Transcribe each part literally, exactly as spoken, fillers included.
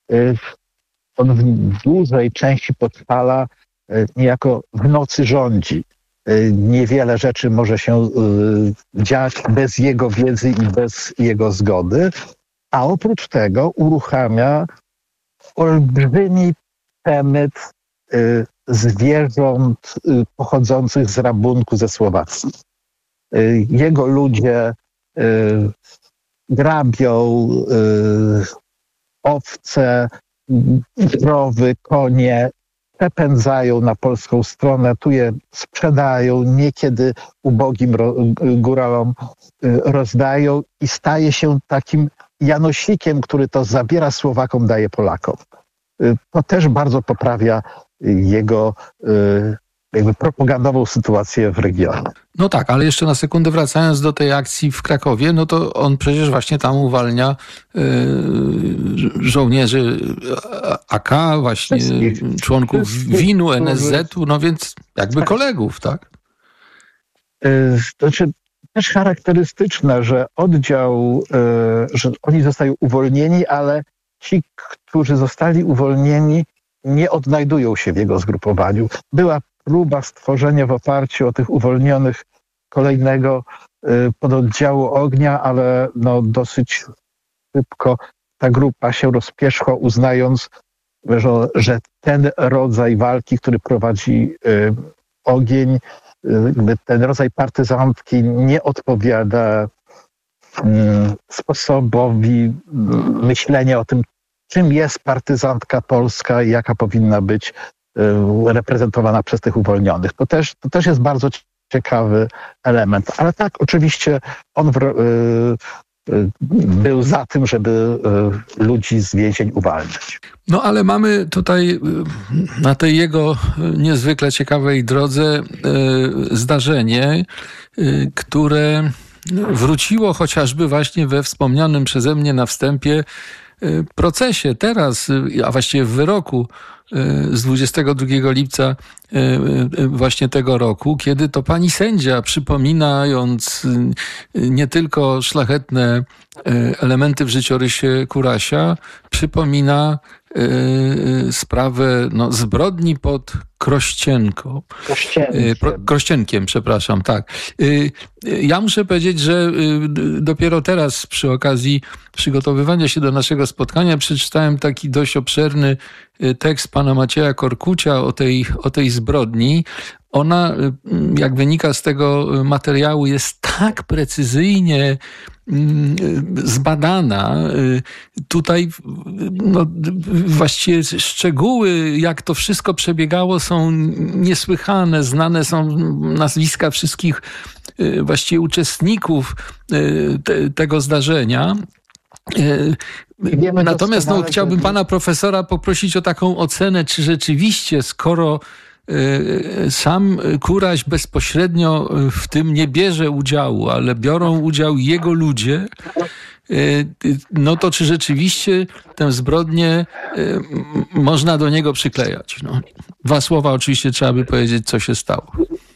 On w dużej części Podhala niejako w nocy rządzi. Niewiele rzeczy może się dziać bez jego wiedzy i bez jego zgody, a oprócz tego uruchamia olbrzymi przemyt zwierząt pochodzących z rabunku ze Słowacji. Jego ludzie grabią owce, krowy, konie, przepędzają na polską stronę, tu je sprzedają, niekiedy ubogim góralom rozdają i staje się takim janosikiem, który to zabiera Słowakom, daje Polakom. To też bardzo poprawia jego jakby propagandową sytuację w regionie. No tak, ale jeszcze na sekundę wracając do tej akcji w Krakowie, no to on przecież właśnie tam uwalnia y, żołnierzy A K, właśnie Wszystkich. członków Wszystkich. WiN-u, N S Z-u, no więc jakby kolegów, tak? To znaczy też charakterystyczne, że oddział, że oni zostają uwolnieni, ale ci, którzy zostali uwolnieni, nie odnajdują się w jego zgrupowaniu. Była próba stworzenia w oparciu o tych uwolnionych kolejnego pododdziału ognia, ale no dosyć szybko ta grupa się rozpierzchła, uznając, że, że ten rodzaj walki, który prowadzi ogień, ten rodzaj partyzantki nie odpowiada sposobowi myślenia o tym, czym jest partyzantka polska i jaka powinna być reprezentowana przez tych uwolnionych. To też, to też jest bardzo ciekawy element. Ale tak, oczywiście on w, y, był za tym, żeby y, ludzi z więzień uwalniać. No ale mamy tutaj na tej jego niezwykle ciekawej drodze y, zdarzenie, y, które wróciło chociażby właśnie we wspomnianym przeze mnie na wstępie procesie teraz, a właściwie w wyroku z dwudziestego drugiego lipca właśnie tego roku, kiedy to pani sędzia, przypominając nie tylko szlachetne elementy w życiorysie Kurasia, przypomina sprawę no, zbrodni pod Krościenką. Krościenkiem. Krościenkiem, przepraszam, tak. Ja muszę powiedzieć, że dopiero teraz przy okazji przygotowywania się do naszego spotkania przeczytałem taki dość obszerny tekst pana Macieja Korkucia o tej, o tej zbrodni. Ona, jak wynika z tego materiału, jest tak precyzyjnie zbadana. Tutaj no, właściwie szczegóły, jak to wszystko przebiegało, są niesłychane. Znane są nazwiska wszystkich właściwie uczestników te, tego zdarzenia. Natomiast no, chciałbym pana profesora poprosić o taką ocenę, czy rzeczywiście, skoro sam Kuraś bezpośrednio w tym nie bierze udziału, ale biorą udział jego ludzie, no to czy rzeczywiście tę zbrodnię można do niego przyklejać? No, dwa słowa oczywiście trzeba by powiedzieć, co się stało.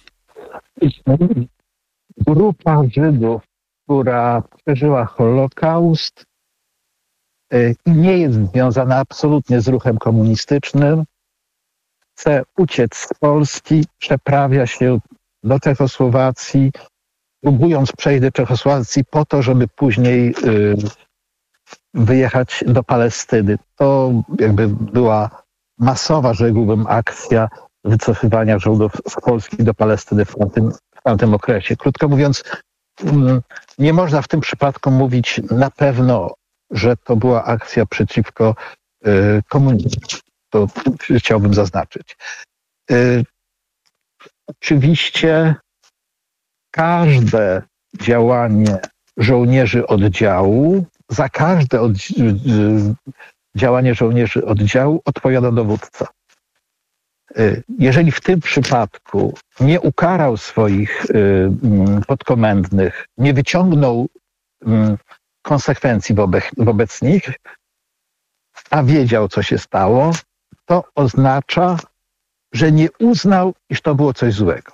Grupa Żydów, która przeżyła Holokaust i nie jest związana absolutnie z ruchem komunistycznym, chce uciec z Polski, przeprawia się do Czechosłowacji, próbując przejść do Czechosłowacji po to, żeby później y, wyjechać do Palestyny. To jakby była masowa, rzekłbym, akcja wycofywania Żydów z Polski do Palestyny w tamtym, w tamtym okresie. Krótko mówiąc, y, nie można w tym przypadku mówić na pewno, że to była akcja przeciwko y, komunizmowi. To chciałbym zaznaczyć. Y, oczywiście każde działanie żołnierzy oddziału, za każde od, y, działanie żołnierzy oddziału odpowiada dowódca. Y, jeżeli w tym przypadku nie ukarał swoich y, y, podkomendnych, nie wyciągnął y, konsekwencji wobec, wobec nich, a wiedział, co się stało, to oznacza, że nie uznał, iż to było coś złego.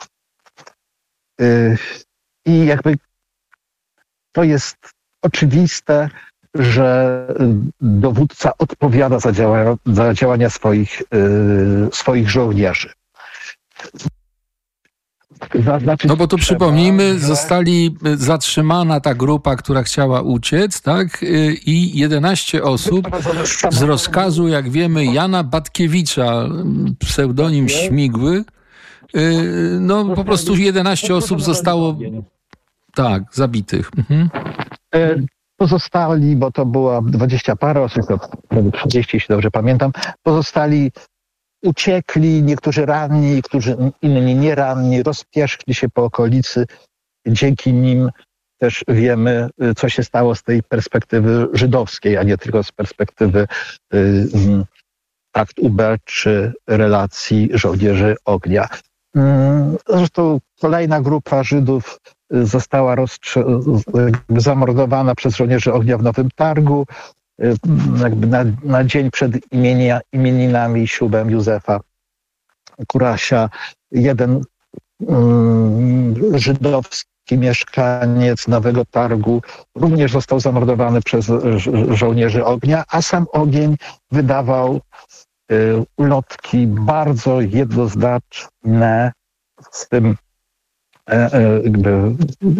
Yy, I jakby to jest oczywiste, że dowódca odpowiada za, działa, za działania swoich, yy, swoich żołnierzy. Zaznaczyć no bo tu przypomnijmy, że... zostali zatrzymana ta grupa, która chciała uciec, tak? I jedenaście osób z rozkazu, jak wiemy, Jana Batkiewicza, pseudonim Śmigły. No po prostu jedenaście osób zostało tak, zabitych. Mhm. Pozostali, bo to było dwadzieścia parę osób, trzydzieści, jeśli dobrze pamiętam, pozostali uciekli, niektórzy ranni, niektórzy inni nie ranni, rozpierzchli się po okolicy. Dzięki nim też wiemy, co się stało z tej perspektywy żydowskiej, a nie tylko z perspektywy y, akt U B czy relacji żołnierzy ognia. Zresztą kolejna grupa Żydów została rozstrze- zamordowana przez żołnierzy ognia w Nowym Targu, jakby na, na dzień przed imienia, imieninami i ślubem Józefa Kurasia. Jeden um, żydowski mieszkaniec Nowego Targu również został zamordowany przez żo- żołnierzy ognia, a sam ogień wydawał y, ulotki bardzo jednoznaczne z tym e, e, jakby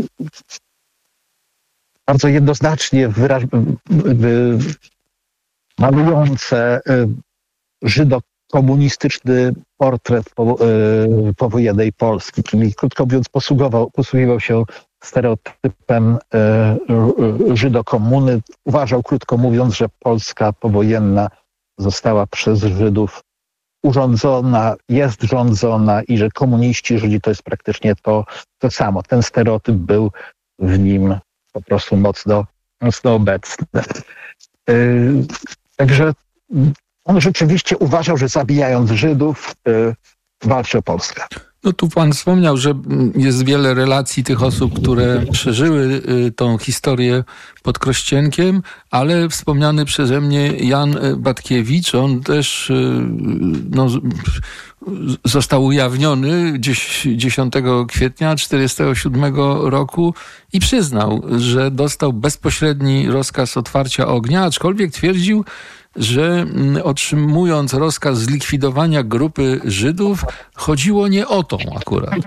bardzo jednoznacznie wyraż- wy- malujące żydokomunistyczny portret po, y, powojennej Polski, czyli krótko mówiąc posługiwał, posługiwał się stereotypem y, żydokomuny. Uważał, krótko mówiąc, że Polska powojenna została przez Żydów urządzona, jest rządzona i że komuniści, Żydzi to jest praktycznie to, to samo. Ten stereotyp był w nim po prostu mocno, mocno obecny. Yy, także on rzeczywiście uważał, że zabijając Żydów yy, walczy o Polskę. No tu pan wspomniał, że jest wiele relacji tych osób, które przeżyły tą historię pod Krościenkiem, ale wspomniany przeze mnie Jan Batkiewicz, on też no, został ujawniony dziesiątego kwietnia tysiąc dziewięćset czterdziestego siódmego roku i przyznał, że dostał bezpośredni rozkaz otwarcia ognia, aczkolwiek twierdził, że otrzymując rozkaz zlikwidowania grupy Żydów, chodziło nie o tą akurat.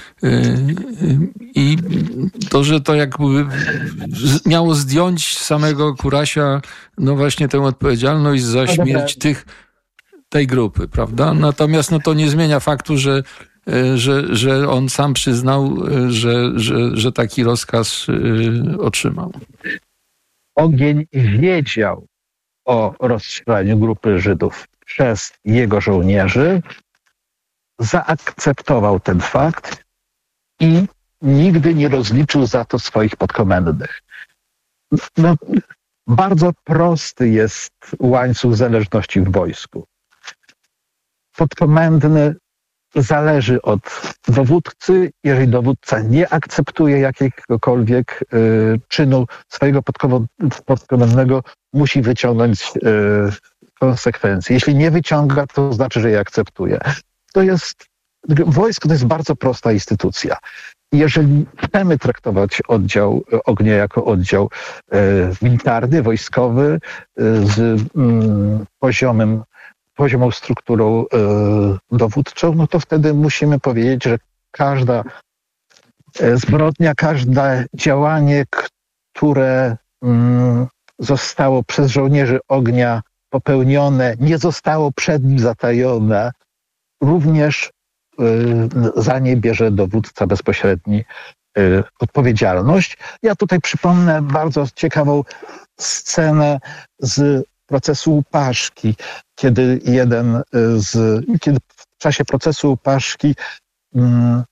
I to, że to jakby miało zdjąć z samego Kurasia, no właśnie tę odpowiedzialność za śmierć tych, tej grupy, prawda? Natomiast no to nie zmienia faktu, że, że, że on sam przyznał, że, że, że taki rozkaz otrzymał. Ogień wiedział o rozstrzelaniu grupy Żydów przez jego żołnierzy, zaakceptował ten fakt i nigdy nie rozliczył za to swoich podkomendnych. No, bardzo prosty jest łańcuch zależności w wojsku. Podkomendny zależy od dowódcy. Jeżeli dowódca nie akceptuje jakiegokolwiek y, czynu swojego podkomendnego, musi wyciągnąć y, konsekwencje. Jeśli nie wyciąga, to znaczy, że je akceptuje. To jest, wojsko to jest bardzo prosta instytucja. Jeżeli chcemy traktować oddział ognia jako oddział y, militarny, wojskowy, y, z y, poziomem poziomą strukturą y, dowódczą, no to wtedy musimy powiedzieć, że każda y, zbrodnia, każde działanie, które y, zostało przez żołnierzy ognia popełnione, nie zostało przed nim zatajone, również y, za nie bierze dowódca bezpośredni y, odpowiedzialność. Ja tutaj przypomnę bardzo ciekawą scenę z procesu Łupaszki, kiedy jeden z, kiedy w czasie procesu Łupaszki um,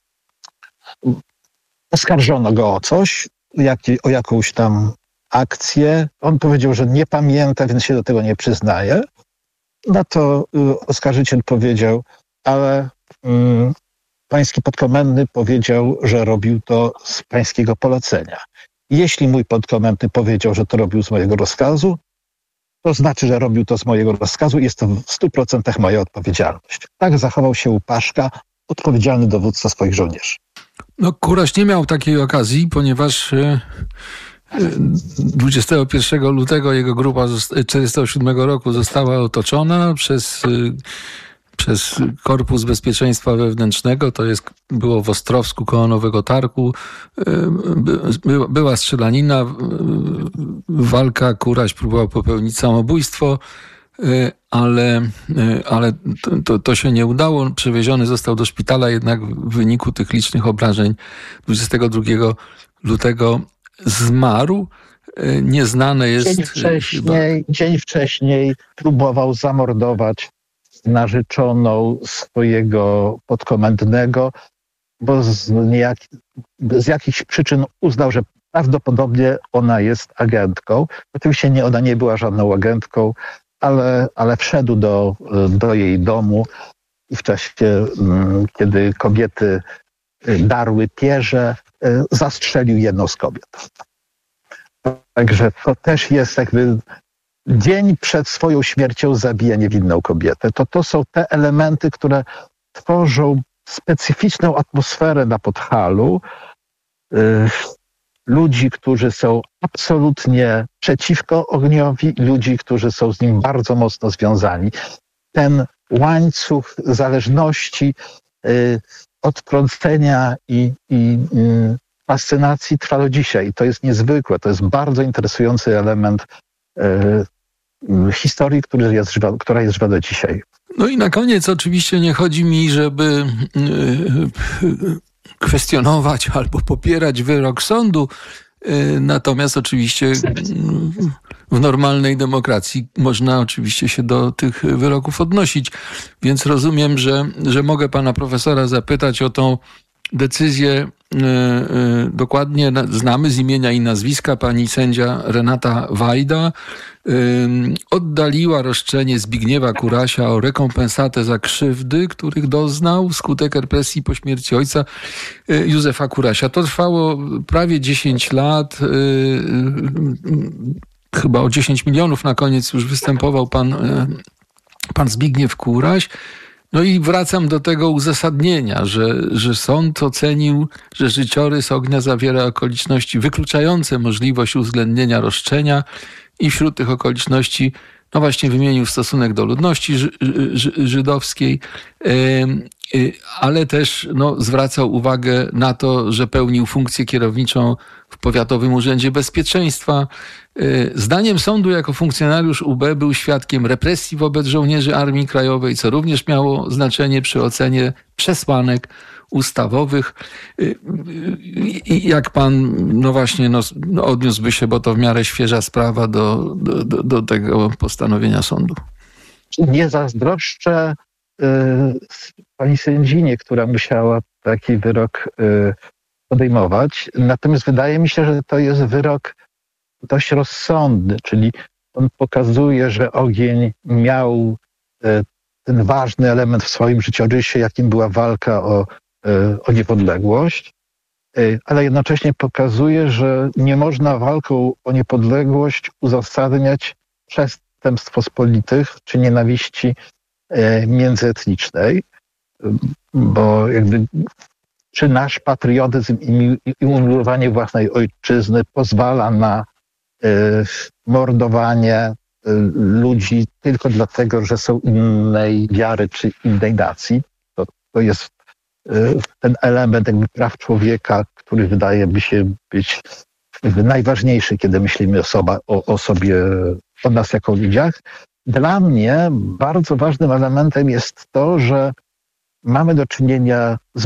oskarżono go o coś, jak, o jakąś tam akcję. On powiedział, że nie pamięta, więc się do tego nie przyznaje. Na to y, oskarżyciel powiedział, ale y, pański podkomendny powiedział, że robił to z pańskiego polecenia. Jeśli mój podkomendny powiedział, że to robił z mojego rozkazu, to znaczy, że robił to z mojego rozkazu i jest to w stu procentach moja odpowiedzialność. Tak zachował się Łupaszka, odpowiedzialny dowódca swoich żołnierzy. No, Kuraś nie miał takiej okazji, ponieważ dwudziestego pierwszego lutego jego grupa tysiąc dziewięćset czterdziestego siódmego roku została otoczona przez, przez Korpus Bezpieczeństwa Wewnętrznego. To jest, było w Ostrowsku koło Nowego Targu. By, była strzelanina, walka, Kuraś próbował popełnić samobójstwo, ale, ale to, to, to się nie udało. Przewieziony został do szpitala, jednak w wyniku tych licznych obrażeń dwudziestego drugiego lutego zmarł. Nieznane jest... Dzień wcześniej, dzień wcześniej próbował zamordować narzeczoną swojego podkomendnego, bo z, niejak, z jakichś przyczyn uznał, że prawdopodobnie ona jest agentką. Oczywiście nie, ona nie była żadną agentką, ale, ale wszedł do, do jej domu i w czasie, kiedy kobiety darły pierze, zastrzelił jedną z kobiet. Także to też jest jakby dzień przed swoją śmiercią zabija niewinną kobietę. To, to są te elementy, które tworzą specyficzną atmosferę na Podhalu. Yy, ludzi, którzy są absolutnie przeciwko ogniowi, ludzi, którzy są z nim bardzo mocno związani. Ten łańcuch zależności, yy, odtrącenia i, i yy, fascynacji trwa do dzisiaj. I to jest niezwykłe. To jest bardzo interesujący element yy, historii, który jest żywa, która jest żywa do dzisiaj. No i na koniec oczywiście nie chodzi mi, żeby yy, kwestionować albo popierać wyrok sądu. Yy, natomiast oczywiście yy, w normalnej demokracji można oczywiście się do tych wyroków odnosić. Więc rozumiem, że, że mogę pana profesora zapytać o tą decyzję. Yy, yy, dokładnie znamy z imienia i nazwiska. Pani sędzia Renata Wajda yy, oddaliła roszczenie Zbigniewa Kurasia o rekompensatę za krzywdy, których doznał wskutek represji po śmierci ojca yy, Józefa Kurasia. To trwało prawie dziesięć lat. Yy, yy, chyba o dziesięć milionów na koniec już występował pan, yy, pan Zbigniew Kuraś. No i wracam do tego uzasadnienia, że, że sąd ocenił, że życiorys ognia zawiera okoliczności wykluczające możliwość uwzględnienia roszczenia i wśród tych okoliczności, no właśnie wymienił stosunek do ludności ży, ży, żydowskiej, ale też no, zwracał uwagę na to, że pełnił funkcję kierowniczą w Powiatowym Urzędzie Bezpieczeństwa. Zdaniem sądu jako funkcjonariusz U B był świadkiem represji wobec żołnierzy Armii Krajowej, co również miało znaczenie przy ocenie przesłanek ustawowych. I jak pan, no właśnie, no, odniósłby się, bo to w miarę świeża sprawa, do, do, do tego postanowienia sądu? Nie zazdroszczę y, pani sędzinie, która musiała taki wyrok y, podejmować. Natomiast wydaje mi się, że to jest wyrok dość rozsądny, czyli on pokazuje, że ogień miał y, ten ważny element w swoim życiorysie, jakim była walka o, y, o niepodległość, y, ale jednocześnie pokazuje, że nie można walką o niepodległość uzasadniać przestępstw pospolitych czy nienawiści y, międzyetnicznej, bo jakby czy nasz patriotyzm i, i umiłowanie własnej ojczyzny pozwala na y, mordowanie y, ludzi tylko dlatego, że są innej wiary czy innej nacji. To, to jest y, ten element jakby praw człowieka, który wydaje mi się być najważniejszy, kiedy myślimy osoba, o, o sobie, o nas jako ludziach. Dla mnie bardzo ważnym elementem jest to, że mamy do czynienia z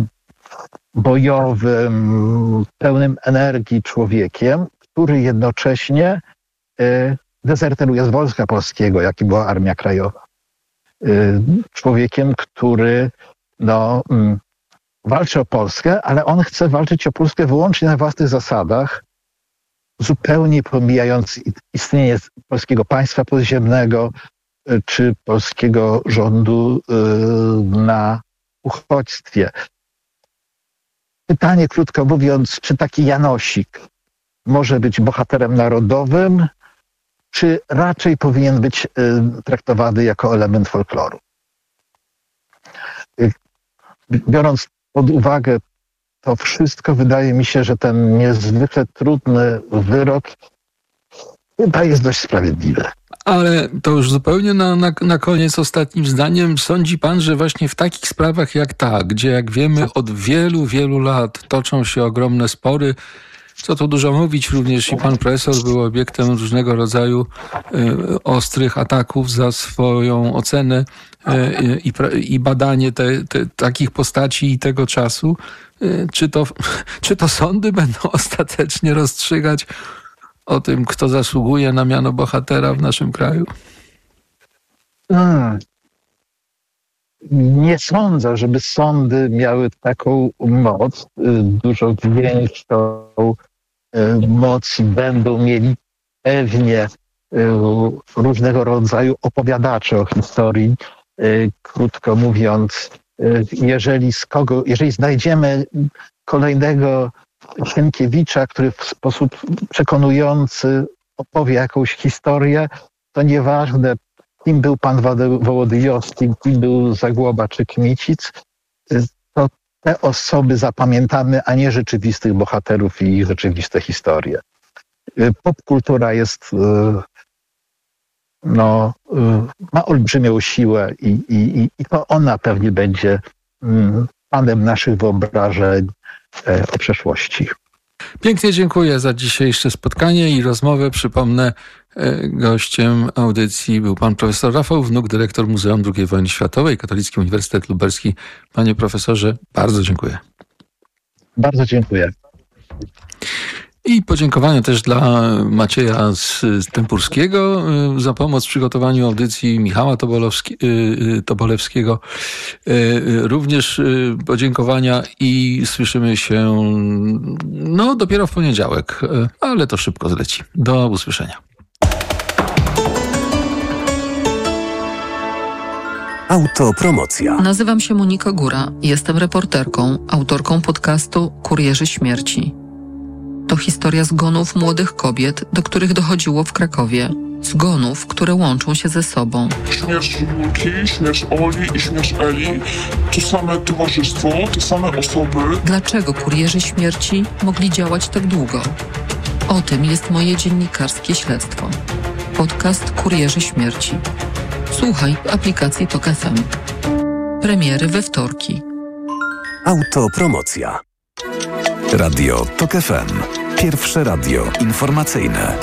bojowym, pełnym energii człowiekiem, który jednocześnie y, dezerteruje z Wojska Polskiego, jakim była Armia Krajowa. Y, człowiekiem, który no, y, walczy o Polskę, ale on chce walczyć o Polskę wyłącznie na własnych zasadach, zupełnie pomijając istnienie polskiego państwa podziemnego y, czy polskiego rządu y, na uchodźstwie. Pytanie, krótko mówiąc, czy taki Janosik może być bohaterem narodowym, czy raczej powinien być y, traktowany jako element folkloru? Biorąc pod uwagę to wszystko wydaje mi się, że ten niezwykle trudny wyrok chyba jest dość sprawiedliwy. Ale to już zupełnie na, na, na koniec ostatnim zdaniem. Sądzi pan, że właśnie w takich sprawach jak ta, gdzie jak wiemy od wielu, wielu lat toczą się ogromne spory, co tu dużo mówić, również i pan profesor był obiektem różnego rodzaju y, ostrych ataków za swoją ocenę y, i, i badanie te, te, takich postaci i tego czasu. Y, czy, to, czy to sądy będą ostatecznie rozstrzygać o tym, kto zasługuje na miano bohatera w naszym kraju? Hmm. Nie sądzę, żeby sądy miały taką moc, dużo większą moc i będą mieli pewnie różnego rodzaju opowiadacze o historii. Krótko mówiąc, jeżeli, z kogo, jeżeli znajdziemy kolejnego Sienkiewicza, który w sposób przekonujący opowie jakąś historię, to nieważne, kim był pan Wołodyjowski, kim był Zagłoba czy Kmicic, to te osoby zapamiętamy, a nie rzeczywistych bohaterów i ich rzeczywiste historie. Popkultura jest, no, ma olbrzymią siłę i, i, i to ona pewnie będzie panem naszych wyobrażeń o przeszłości. Pięknie dziękuję za dzisiejsze spotkanie i rozmowę. Przypomnę, gościem audycji był pan profesor Rafał Wnuk, dyrektor Muzeum drugiej Wojny Światowej, Katolicki Uniwersytet Lubelski. Panie profesorze, bardzo dziękuję. Bardzo dziękuję. I podziękowania też dla Macieja z Tempurskiego za pomoc w przygotowaniu audycji, Michała Tobolewski, Tobolewskiego. Również podziękowania i słyszymy się no dopiero w poniedziałek, ale to szybko zleci. Do usłyszenia. Autopromocja. Nazywam się Monika Góra. Jestem reporterką, autorką podcastu Kurierzy Śmierci. To historia zgonów młodych kobiet, do których dochodziło w Krakowie. Zgonów, które łączą się ze sobą. Śmierć Julki, śmierć Oli i śmierć Eli. To same towarzystwo, te same osoby. Dlaczego kurierzy śmierci mogli działać tak długo? O tym jest moje dziennikarskie śledztwo. Podcast Kurierzy Śmierci. Słuchaj w aplikacji Tok F M. Premiery we wtorki. Autopromocja. Radio Tok F M. Pierwsze radio informacyjne.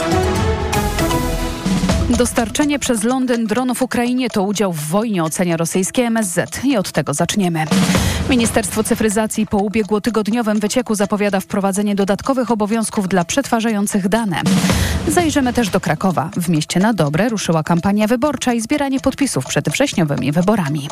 Dostarczenie przez Londyn dronów Ukrainie to udział w wojnie, ocenia rosyjskie M S Z. I od tego zaczniemy. Ministerstwo Cyfryzacji po ubiegłotygodniowym wycieku zapowiada wprowadzenie dodatkowych obowiązków dla przetwarzających dane. Zajrzymy też do Krakowa. W mieście na dobre ruszyła kampania wyborcza i zbieranie podpisów przed wrześniowymi wyborami.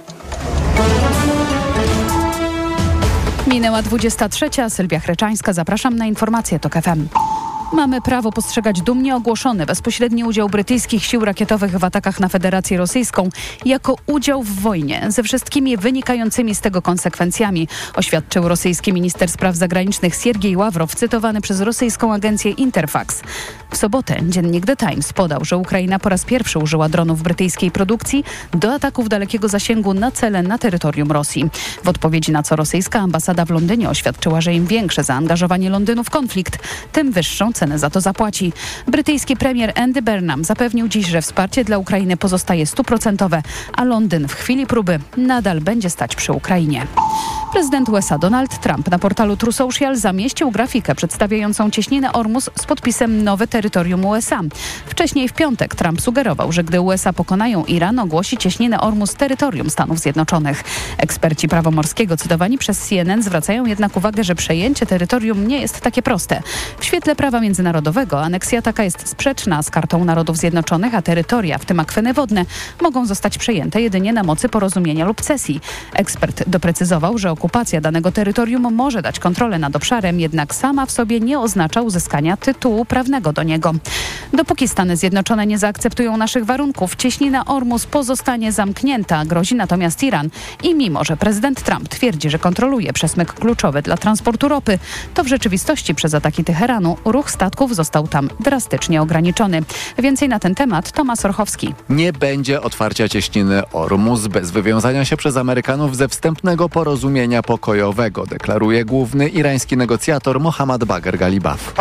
Minęła dwudziesta trzecia. Sylwia Chreczańska. Zapraszam na informacje Tok F M. Mamy prawo postrzegać dumnie ogłoszony bezpośredni udział brytyjskich sił rakietowych w atakach na Federację Rosyjską jako udział w wojnie ze wszystkimi wynikającymi z tego konsekwencjami, oświadczył rosyjski minister spraw zagranicznych Siergiej Ławrow, cytowany przez rosyjską agencję Interfax. W sobotę dziennik The Times podał, że Ukraina po raz pierwszy użyła dronów brytyjskiej produkcji do ataków dalekiego zasięgu na cele na terytorium Rosji. W odpowiedzi na co rosyjska ambasada w Londynie oświadczyła, że im większe zaangażowanie Londynu w konflikt, tym wyższą cenę za to zapłaci. Brytyjski premier Andy Burnham zapewnił dziś, że wsparcie dla Ukrainy pozostaje stuprocentowe, a Londyn w chwili próby nadal będzie stać przy Ukrainie. Prezydent U S A Donald Trump na portalu True Social zamieścił grafikę przedstawiającą cieśninę Ormus z podpisem nowe terytorium U S A. Wcześniej w piątek Trump sugerował, że gdy U S A pokonają Iran, ogłosi cieśninę Ormus terytorium Stanów Zjednoczonych. Eksperci prawa morskiego cytowani przez C N N zwracają jednak uwagę, że przejęcie terytorium nie jest takie proste. W świetle prawa międzynarodowego aneksja taka jest sprzeczna z Kartą Narodów Zjednoczonych, a terytoria, w tym akweny wodne, mogą zostać przejęte jedynie na mocy porozumienia lub cesji. Ekspert doprecyzował, że okupacja danego terytorium może dać kontrolę nad obszarem, jednak sama w sobie nie oznacza uzyskania tytułu prawnego do niego. Dopóki Stany Zjednoczone nie zaakceptują naszych warunków, cieśnina Ormus pozostanie zamknięta, grozi natomiast Iran. I mimo, że prezydent Trump twierdzi, że kontroluje przesmyk kluczowy dla transportu ropy, to w rzeczywistości przez ataki Teheranu ruch statków został tam drastycznie ograniczony. Więcej na ten temat Tomasz Orchowski. Nie będzie otwarcia cieśniny Ormus bez wywiązania się przez Amerykanów ze wstępnego porozumienia porozumienia pokojowego, deklaruje główny irański negocjator Mohammad Bagher Galibaf.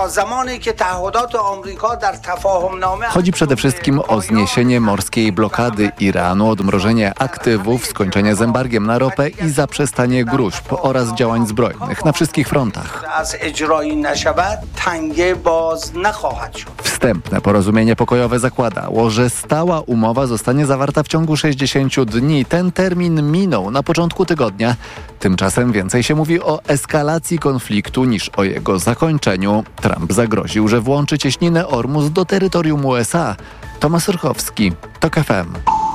Chodzi przede wszystkim o zniesienie morskiej blokady Iranu, odmrożenie aktywów, skończenie z embargiem na ropę i zaprzestanie gróźb oraz działań zbrojnych na wszystkich frontach. Wstępne porozumienie pokojowe zakładało, że stała umowa zostanie zawarta w ciągu sześćdziesięciu dni. Ten termin minął na początku tygodnia. Tymczasem więcej się mówi o eskalacji konfliktu niż o jego zakończeniu. Trump zagroził, że włączy cieśninę Ormus do terytorium U S A. Tomasz Orchowski, TOK F M.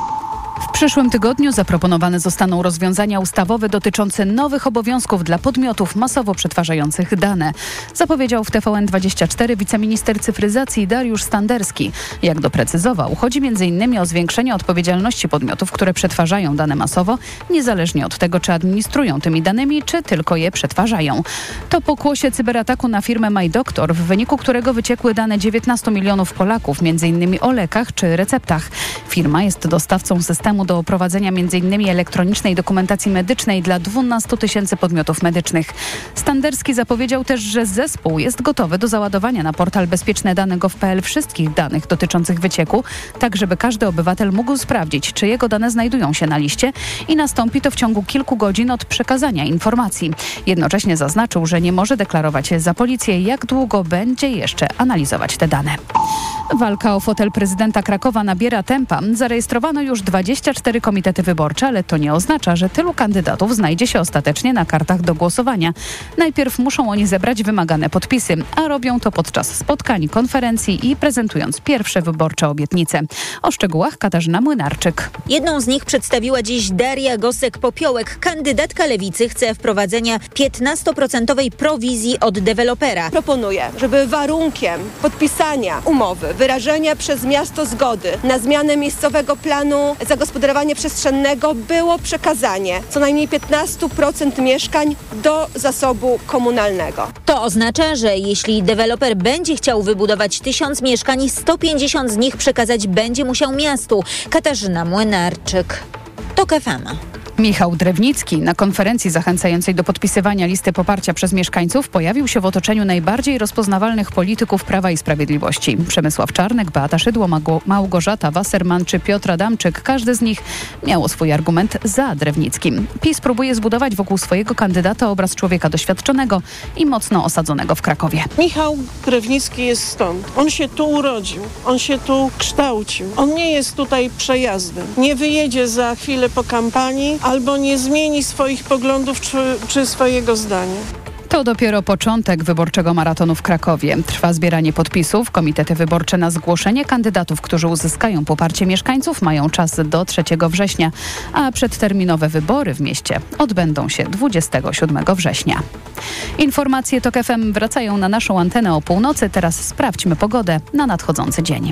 W przyszłym tygodniu zaproponowane zostaną rozwiązania ustawowe dotyczące nowych obowiązków dla podmiotów masowo przetwarzających dane. Zapowiedział w T V N dwadzieścia cztery wiceminister cyfryzacji Dariusz Standerski. Jak doprecyzował, chodzi między innymi o zwiększenie odpowiedzialności podmiotów, które przetwarzają dane masowo, niezależnie od tego, czy administrują tymi danymi, czy tylko je przetwarzają. To pokłosie cyberataku na firmę MyDoctor, w wyniku którego wyciekły dane dziewiętnastu milionów Polaków, między innymi o lekach czy receptach. Firma jest dostawcą systemu do prowadzenia między innymi elektronicznej dokumentacji medycznej dla dwunastu tysięcy podmiotów medycznych. Standerski zapowiedział też, że zespół jest gotowy do załadowania na portal bezpieczne dane gov kropka p l wszystkich danych dotyczących wycieku, tak żeby każdy obywatel mógł sprawdzić, czy jego dane znajdują się na liście i nastąpi to w ciągu kilku godzin od przekazania informacji. Jednocześnie zaznaczył, że nie może deklarować za policję, jak długo będzie jeszcze analizować te dane. Walka o fotel prezydenta Krakowa nabiera tempa. Zarejestrowano już dwadzieścia cztery komitety wyborcze, ale to nie oznacza, że tylu kandydatów znajdzie się ostatecznie na kartach do głosowania. Najpierw muszą oni zebrać wymagane podpisy, a robią to podczas spotkań, konferencji i prezentując pierwsze wyborcze obietnice. O szczegółach Katarzyna Młynarczyk. Jedną z nich przedstawiła dziś Daria Gosek-Popiołek. Kandydatka Lewicy chce wprowadzenia piętnastoprocentowej prowizji od dewelopera. Proponuję, żeby warunkiem podpisania umowy, wyrażenia przez miasto zgody na zmianę miejscowego planu zagospodarowania przestrzennego było przekazanie co najmniej piętnaście procent mieszkań do zasobu komunalnego. To oznacza, że jeśli deweloper będzie chciał wybudować tysiąc mieszkań, sto pięćdziesiąt z nich przekazać będzie musiał miastu. Katarzyna Młynarczyk, TOK F M. Michał Drewnicki na konferencji zachęcającej do podpisywania listy poparcia przez mieszkańców pojawił się w otoczeniu najbardziej rozpoznawalnych polityków Prawa i Sprawiedliwości. Przemysław Czarnek, Beata Szydło, Małgorzata Wasserman czy Piotr Adamczyk. Każdy z nich miał swój argument za Drewnickim. PiS próbuje zbudować wokół swojego kandydata obraz człowieka doświadczonego i mocno osadzonego w Krakowie. Michał Drewnicki jest stąd. On się tu urodził. On się tu kształcił. On nie jest tutaj przejazdem. Nie wyjedzie za chwilę po kampanii albo nie zmieni swoich poglądów czy, czy swojego zdania. To dopiero początek wyborczego maratonu w Krakowie. Trwa zbieranie podpisów. Komitety wyborcze na zgłoszenie kandydatów, którzy uzyskają poparcie mieszkańców, mają czas do trzeciego września, a przedterminowe wybory w mieście odbędą się dwudziestego siódmego września. Informacje TOK F M wracają na naszą antenę o północy. Teraz sprawdźmy pogodę na nadchodzący dzień.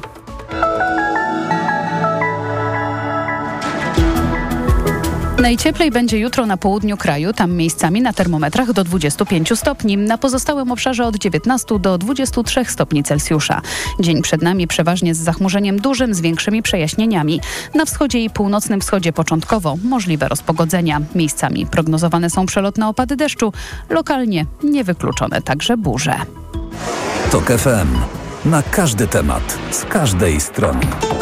Najcieplej będzie jutro na południu kraju, tam miejscami na termometrach do dwudziestu pięciu stopni, na pozostałym obszarze od dziewiętnastu do dwudziestu trzech stopni Celsjusza. Dzień przed nami przeważnie z zachmurzeniem dużym, z większymi przejaśnieniami. Na wschodzie i północnym wschodzie początkowo możliwe rozpogodzenia. Miejscami prognozowane są przelotne opady deszczu, lokalnie niewykluczone także burze. TOK F M. Na każdy temat, z każdej strony.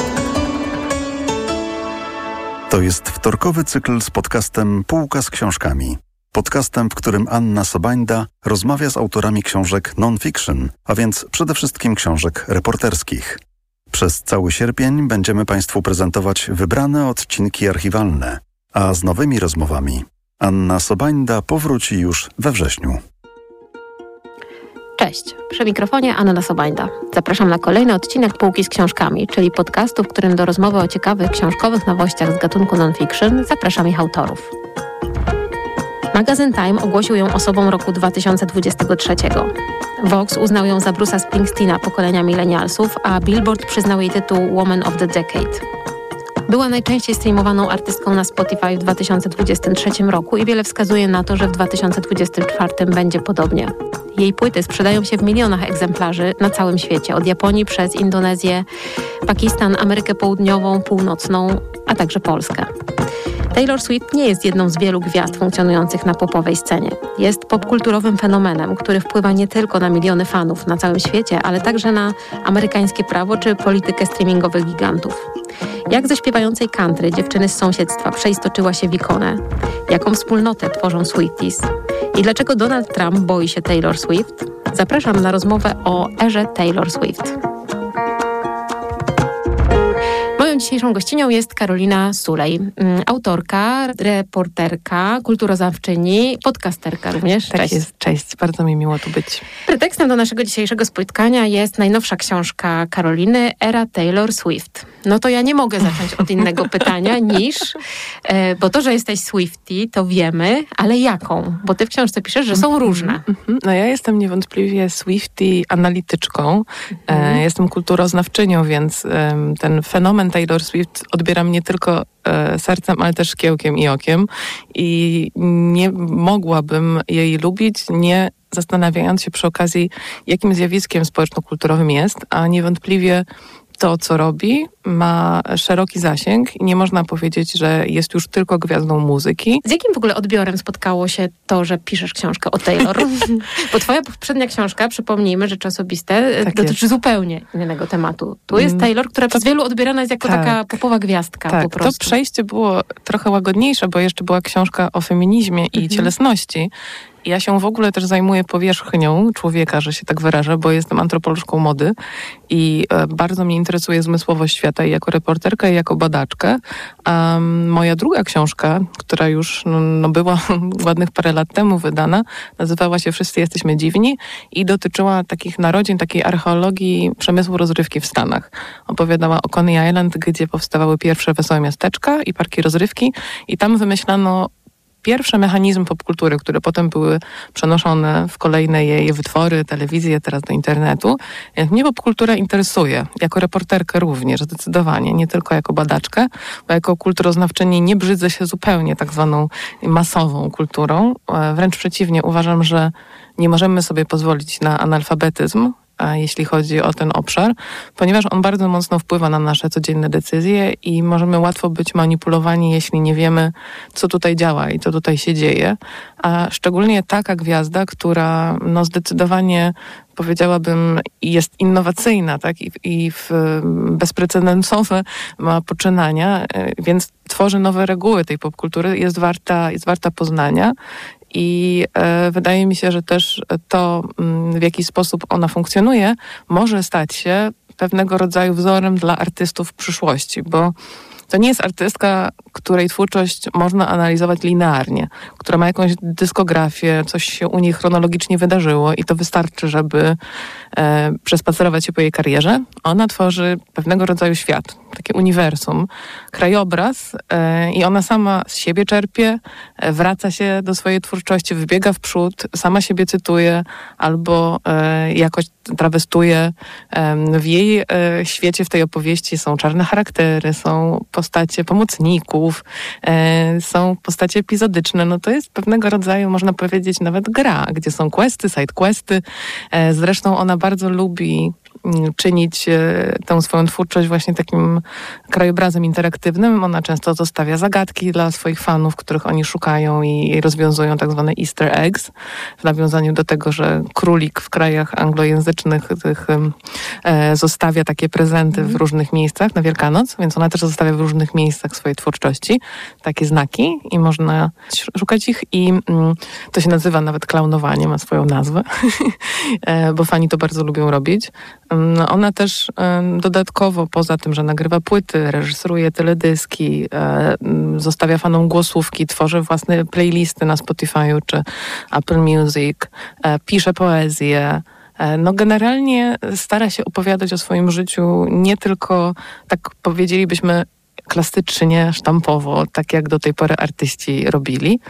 To jest wtorkowy cykl z podcastem Półka z książkami. Podcastem, w którym Anna Sobańda rozmawia z autorami książek non-fiction, a więc przede wszystkim książek reporterskich. Przez cały sierpień będziemy Państwu prezentować wybrane odcinki archiwalne, a z nowymi rozmowami Anna Sobańda powróci już we wrześniu. Cześć, przy mikrofonie Anna Sobańda. Zapraszam na kolejny odcinek Półki z książkami, czyli podcastu, w którym do rozmowy o ciekawych książkowych nowościach z gatunku non-fiction zapraszam ich autorów. Magazyn Time ogłosił ją osobą roku dwa tysiące dwudziestego trzeciego. Vox uznał ją za Bruce'a Springsteena pokolenia milenialsów, a Billboard przyznał jej tytuł Woman of the Decade. Była najczęściej streamowaną artystką na Spotify w dwa tysiące dwudziestym trzecim roku i wiele wskazuje na to, że w dwa tysiące dwudziestym czwartym będzie podobnie. Jej płyty sprzedają się w milionach egzemplarzy na całym świecie, od Japonii przez Indonezję, Pakistan, Amerykę Południową, Północną, a także Polskę. Taylor Swift nie jest jedną z wielu gwiazd funkcjonujących na popowej scenie. Jest popkulturowym fenomenem, który wpływa nie tylko na miliony fanów na całym świecie, ale także na amerykańskie prawo czy politykę streamingowych gigantów. Jak ze śpiewającej country dziewczyny z sąsiedztwa przeistoczyła się w ikonę? Jaką wspólnotę tworzą Swifties? I dlaczego Donald Trump boi się Taylor Swift? Zapraszam na rozmowę o erze Taylor Swift. Moją dzisiejszą gościnią jest Karolina Sulej, autorka, reporterka, kulturoznawczyni, podcasterka również. Tak Cześć. jest, cześć, bardzo mi miło tu być. Pretekstem do naszego dzisiejszego spotkania jest najnowsza książka Karoliny, Era Taylor Swift. No to ja nie mogę zacząć od innego pytania niż, e, bo to, że jesteś Swiftie, to wiemy, ale jaką? Bo ty w książce piszesz, że są różne. No ja jestem niewątpliwie Swiftie analityczką, mhm. e, jestem kulturoznawczynią, więc e, ten fenomen Taylor Swift odbieram nie tylko e, sercem, ale też szkiełkiem i okiem i nie mogłabym jej lubić, nie zastanawiając się przy okazji, jakim zjawiskiem społeczno-kulturowym jest, a niewątpliwie to, co robi, ma szeroki zasięg i nie można powiedzieć, że jest już tylko gwiazdą muzyki. Z jakim w ogóle odbiorem spotkało się to, że piszesz książkę o Taylor? Bo twoja poprzednia książka, przypomnijmy, Rzeczy Osobiste, tak dotyczy jest. zupełnie innego tematu. Tu jest Taylor, która to, przez wielu odbierana jest jako tak, taka popowa gwiazdka tak, po prostu. To przejście było trochę łagodniejsze, bo jeszcze była książka o feminizmie i mhm. cielesności. Ja się w ogóle też zajmuję powierzchnią człowieka, że się tak wyrażę, bo jestem antropolożką mody i e, bardzo mnie interesuje zmysłowość świata i jako reporterka, i jako badaczkę. Um, moja druga książka, która już no, no była ładnych parę lat temu wydana, nazywała się Wszyscy jesteśmy dziwni i dotyczyła takich narodzin, takiej archeologii przemysłu rozrywki w Stanach. Opowiadała o Coney Island, gdzie powstawały pierwsze wesołe miasteczka i parki rozrywki i tam wymyślano pierwsze mechanizmy popkultury, które potem były przenoszone w kolejne jej wytwory, telewizję, teraz do internetu. Więc mnie popkultura interesuje, jako reporterkę również, zdecydowanie, nie tylko jako badaczkę, bo jako kulturoznawczyni nie brzydzę się zupełnie tak zwaną masową kulturą. Wręcz przeciwnie, uważam, że nie możemy sobie pozwolić na analfabetyzm, jeśli chodzi o ten obszar, ponieważ on bardzo mocno wpływa na nasze codzienne decyzje i możemy łatwo być manipulowani, jeśli nie wiemy, co tutaj działa i co tutaj się dzieje. A szczególnie taka gwiazda, która no zdecydowanie powiedziałabym jest innowacyjna, tak, i, i w bezprecedensowe ma poczynania, więc tworzy nowe reguły tej popkultury, jest warta, jest warta poznania. I e, wydaje mi się, że też to, w jaki sposób ona funkcjonuje, może stać się pewnego rodzaju wzorem dla artystów przyszłości, bo to nie jest artystka, której twórczość można analizować linearnie, która ma jakąś dyskografię, coś się u niej chronologicznie wydarzyło i to wystarczy, żeby e, przespacerować się po jej karierze. Ona tworzy pewnego rodzaju świat, takie uniwersum, krajobraz e, i ona sama z siebie czerpie, e, wraca się do swojej twórczości, wybiega w przód, sama siebie cytuje albo e, jakoś trawestuje. E, w jej e, świecie, w tej opowieści są czarne charaktery, są postacie pomocników, e, są postacie epizodyczne. No to jest pewnego rodzaju, można powiedzieć, nawet gra, gdzie są questy, side questy. E, zresztą ona bardzo lubi czynić tę swoją twórczość właśnie takim krajobrazem interaktywnym. Ona często zostawia zagadki dla swoich fanów, których oni szukają i rozwiązują tak zwane easter eggs, w nawiązaniu do tego, że królik w krajach anglojęzycznych tych, e, zostawia takie prezenty w różnych miejscach na Wielkanoc, więc ona też zostawia w różnych miejscach swojej twórczości takie znaki i można szukać ich i mm, to się nazywa nawet klaunowanie, ma swoją nazwę, e, bo fani to bardzo lubią robić. Ona też dodatkowo, poza tym, że nagrywa płyty, reżyseruje teledyski, zostawia fanom głosówki, tworzy własne playlisty na Spotify'u czy Apple Music, pisze poezję. No generalnie stara się opowiadać o swoim życiu nie tylko, tak powiedzielibyśmy, klasycznie, sztampowo, tak jak do tej pory artyści robili.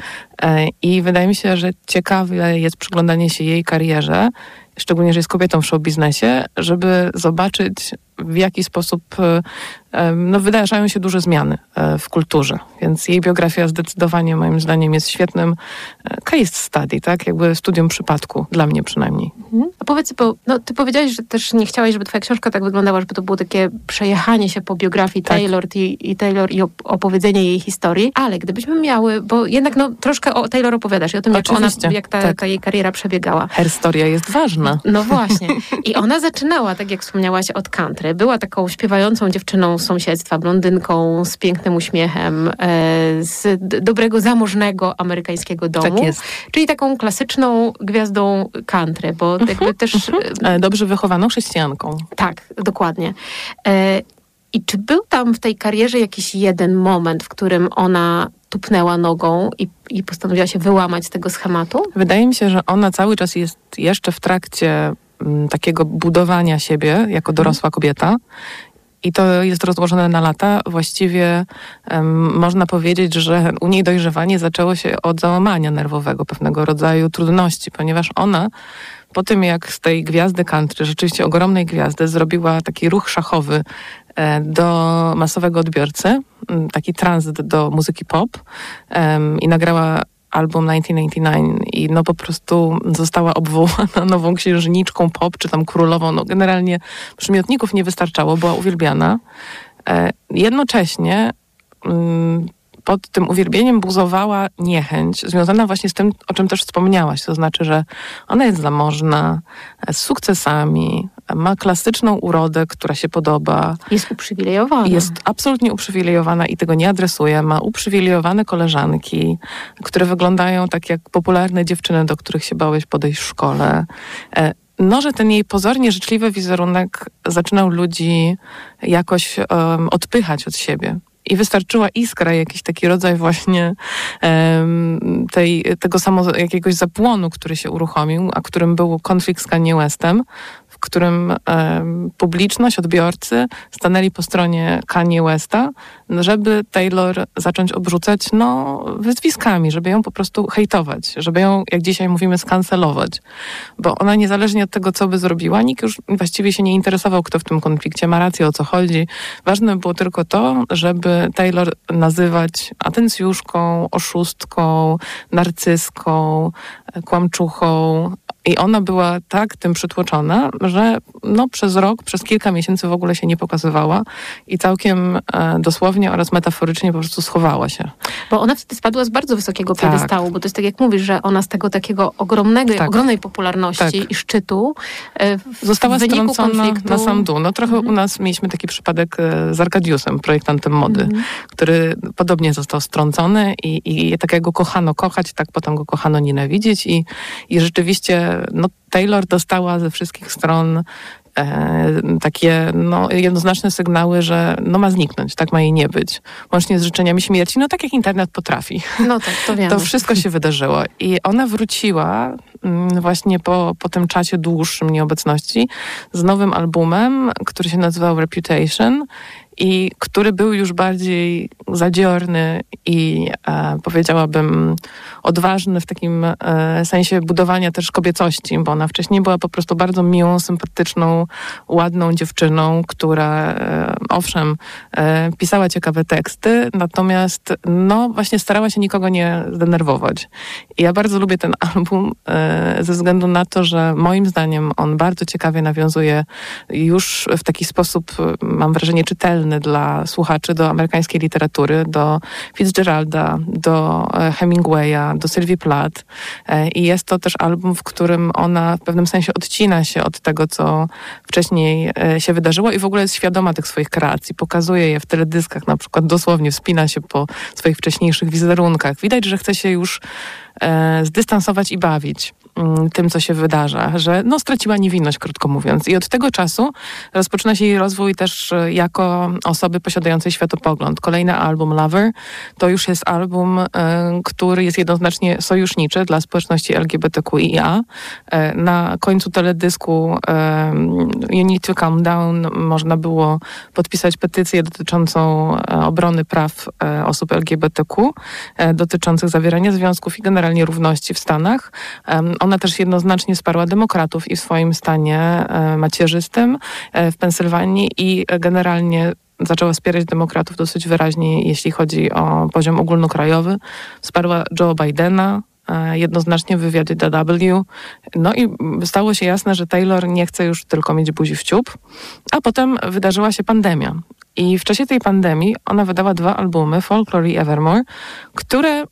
I wydaje mi się, że ciekawe jest przyglądanie się jej karierze, szczególnie, że jest kobietą w show biznesie, żeby zobaczyć, w jaki sposób no, wydarzają się duże zmiany w kulturze. Więc Więc jej biografia zdecydowanie moim zdaniem jest świetnym case study, tak? Jakby studium przypadku, dla mnie przynajmniej. Mhm. A powiedz, bo no, ty powiedziałaś, że też nie chciałaś, żeby twoja książka tak wyglądała, żeby to było takie przejechanie się po biografii tak. Taylor i, i Taylor i opowiedzenie jej historii, ale gdybyśmy miały, bo jednak no troszkę o Taylor opowiadasz i o tym, jak ona, jak ta, tak. ta jej kariera przebiegała. Historia jest ważna. No właśnie. I ona zaczynała, tak jak wspomniałaś, od country. Była taką śpiewającą dziewczyną z sąsiedztwa, blondynką z pięknym uśmiechem, e, z d- dobrego, zamożnego amerykańskiego domu. Tak jest. Czyli taką klasyczną gwiazdą country, bo jakby też... E, dobrze wychowaną chrześcijanką. Tak, dokładnie. E, I czy był tam w tej karierze jakiś jeden moment, w którym ona tupnęła nogą i, i postanowiła się wyłamać z tego schematu? Wydaje mi się, że ona cały czas jest jeszcze w trakcie m, takiego budowania siebie jako dorosła kobieta. I to jest rozłożone na lata. Właściwie um, można powiedzieć, że u niej dojrzewanie zaczęło się od załamania nerwowego, pewnego rodzaju trudności, ponieważ ona po tym, jak z tej gwiazdy country, rzeczywiście ogromnej gwiazdy, zrobiła taki ruch szachowy e, do masowego odbiorcy, m, taki tranzyt do muzyki pop um, i nagrała album tysiąc dziewięćset dziewięćdziesiąt dziewięć i no po prostu została obwołana nową księżniczką pop, czy tam królową. No generalnie przymiotników nie wystarczało, była uwielbiana. E, jednocześnie mm, pod tym uwielbieniem buzowała niechęć, związana właśnie z tym, o czym też wspomniałaś. To znaczy, że ona jest zamożna, z sukcesami, ma klasyczną urodę, która się podoba. Jest uprzywilejowana. Jest absolutnie uprzywilejowana i tego nie adresuje. Ma uprzywilejowane koleżanki, które wyglądają tak jak popularne dziewczyny, do których się bałeś podejść w szkole. No, że ten jej pozornie życzliwy wizerunek zaczynał ludzi jakoś um, odpychać od siebie. I wystarczyła iskra, jakiś taki rodzaj właśnie um, tej, tego samo jakiegoś zapłonu, który się uruchomił, a którym był konflikt z Kanye Westem, w którym um, publiczność, odbiorcy stanęli po stronie Kanye Westa, żeby Taylor zacząć obrzucać no, wyzwiskami, żeby ją po prostu hejtować, żeby ją, jak dzisiaj mówimy, skancelować. Bo ona niezależnie od tego, co by zrobiła, nikt już właściwie się nie interesował, kto w tym konflikcie ma rację, o co chodzi. Ważne było tylko to, żeby Taylor nazywać atencjuszką, oszustką, narcyską, kłamczuchą. I ona była tak tym przytłoczona, że no, przez rok, przez kilka miesięcy w ogóle się nie pokazywała i całkiem e, dosłownie oraz metaforycznie po prostu schowała się. Bo ona wtedy spadła z bardzo wysokiego tak. piedestału, bo to jest tak jak mówisz, że ona z tego takiego ogromnego, tak. ogromnej popularności tak. i szczytu e, w, została w wyniku strącona konfliktu... na sam dół. No trochę mhm. u nas mieliśmy taki przypadek z Arkadiusem, projektantem mody, mhm. który podobnie został strącony i, i tak jak go kochano kochać, tak potem go kochano nienawidzieć i, i rzeczywiście no, Taylor dostała ze wszystkich stron e, takie no, jednoznaczne sygnały, że no, ma zniknąć, tak ma jej nie być. Łącznie z życzeniami śmierci, no tak jak internet potrafi. No tak, to wiemy. To wszystko się wydarzyło. I ona wróciła mm, właśnie po, po tym czasie dłuższym nieobecności z nowym albumem, który się nazywał Reputation i który był już bardziej zadziorny i e, powiedziałabym odważny w takim e, sensie budowania też kobiecości, bo ona wcześniej była po prostu bardzo miłą, sympatyczną, ładną dziewczyną, która e, owszem e, pisała ciekawe teksty, natomiast no właśnie starała się nikogo nie zdenerwować. I ja bardzo lubię ten album e, ze względu na to, że moim zdaniem on bardzo ciekawie nawiązuje już w taki sposób, mam wrażenie, czytelny dla słuchaczy do amerykańskiej literatury, do Fitzgeralda, do Hemingwaya, do Sylwii Plath. I jest to też album, w którym ona w pewnym sensie odcina się od tego, co wcześniej się wydarzyło i w ogóle jest świadoma tych swoich kreacji. Pokazuje je w teledyskach, na przykład dosłownie wspina się po swoich wcześniejszych wizerunkach. Widać, że chce się już e, zdystansować i bawić tym, co się wydarza, że no, straciła niewinność, krótko mówiąc. I od tego czasu rozpoczyna się jej rozwój też jako osoby posiadającej światopogląd. Kolejny album, Lover, to już jest album, y, który jest jednoznacznie sojuszniczy dla społeczności L G B T Q I A. Y, na końcu teledysku y, You Need to Calm Down można było podpisać petycję dotyczącą y, obrony praw y, osób L G B T Q, y, dotyczących zawierania związków i generalnie równości w Stanach. Y, Ona też jednoznacznie wsparła demokratów i w swoim stanie macierzystym w Pensylwanii i generalnie zaczęła wspierać demokratów dosyć wyraźnie, jeśli chodzi o poziom ogólnokrajowy. Wsparła Joe Bidena, jednoznacznie w wywiadzie D W. No i stało się jasne, że Taylor nie chce już tylko mieć buzi w ciup. A potem wydarzyła się pandemia. I w czasie tej pandemii ona wydała dwa albumy, Folklore i Evermore, które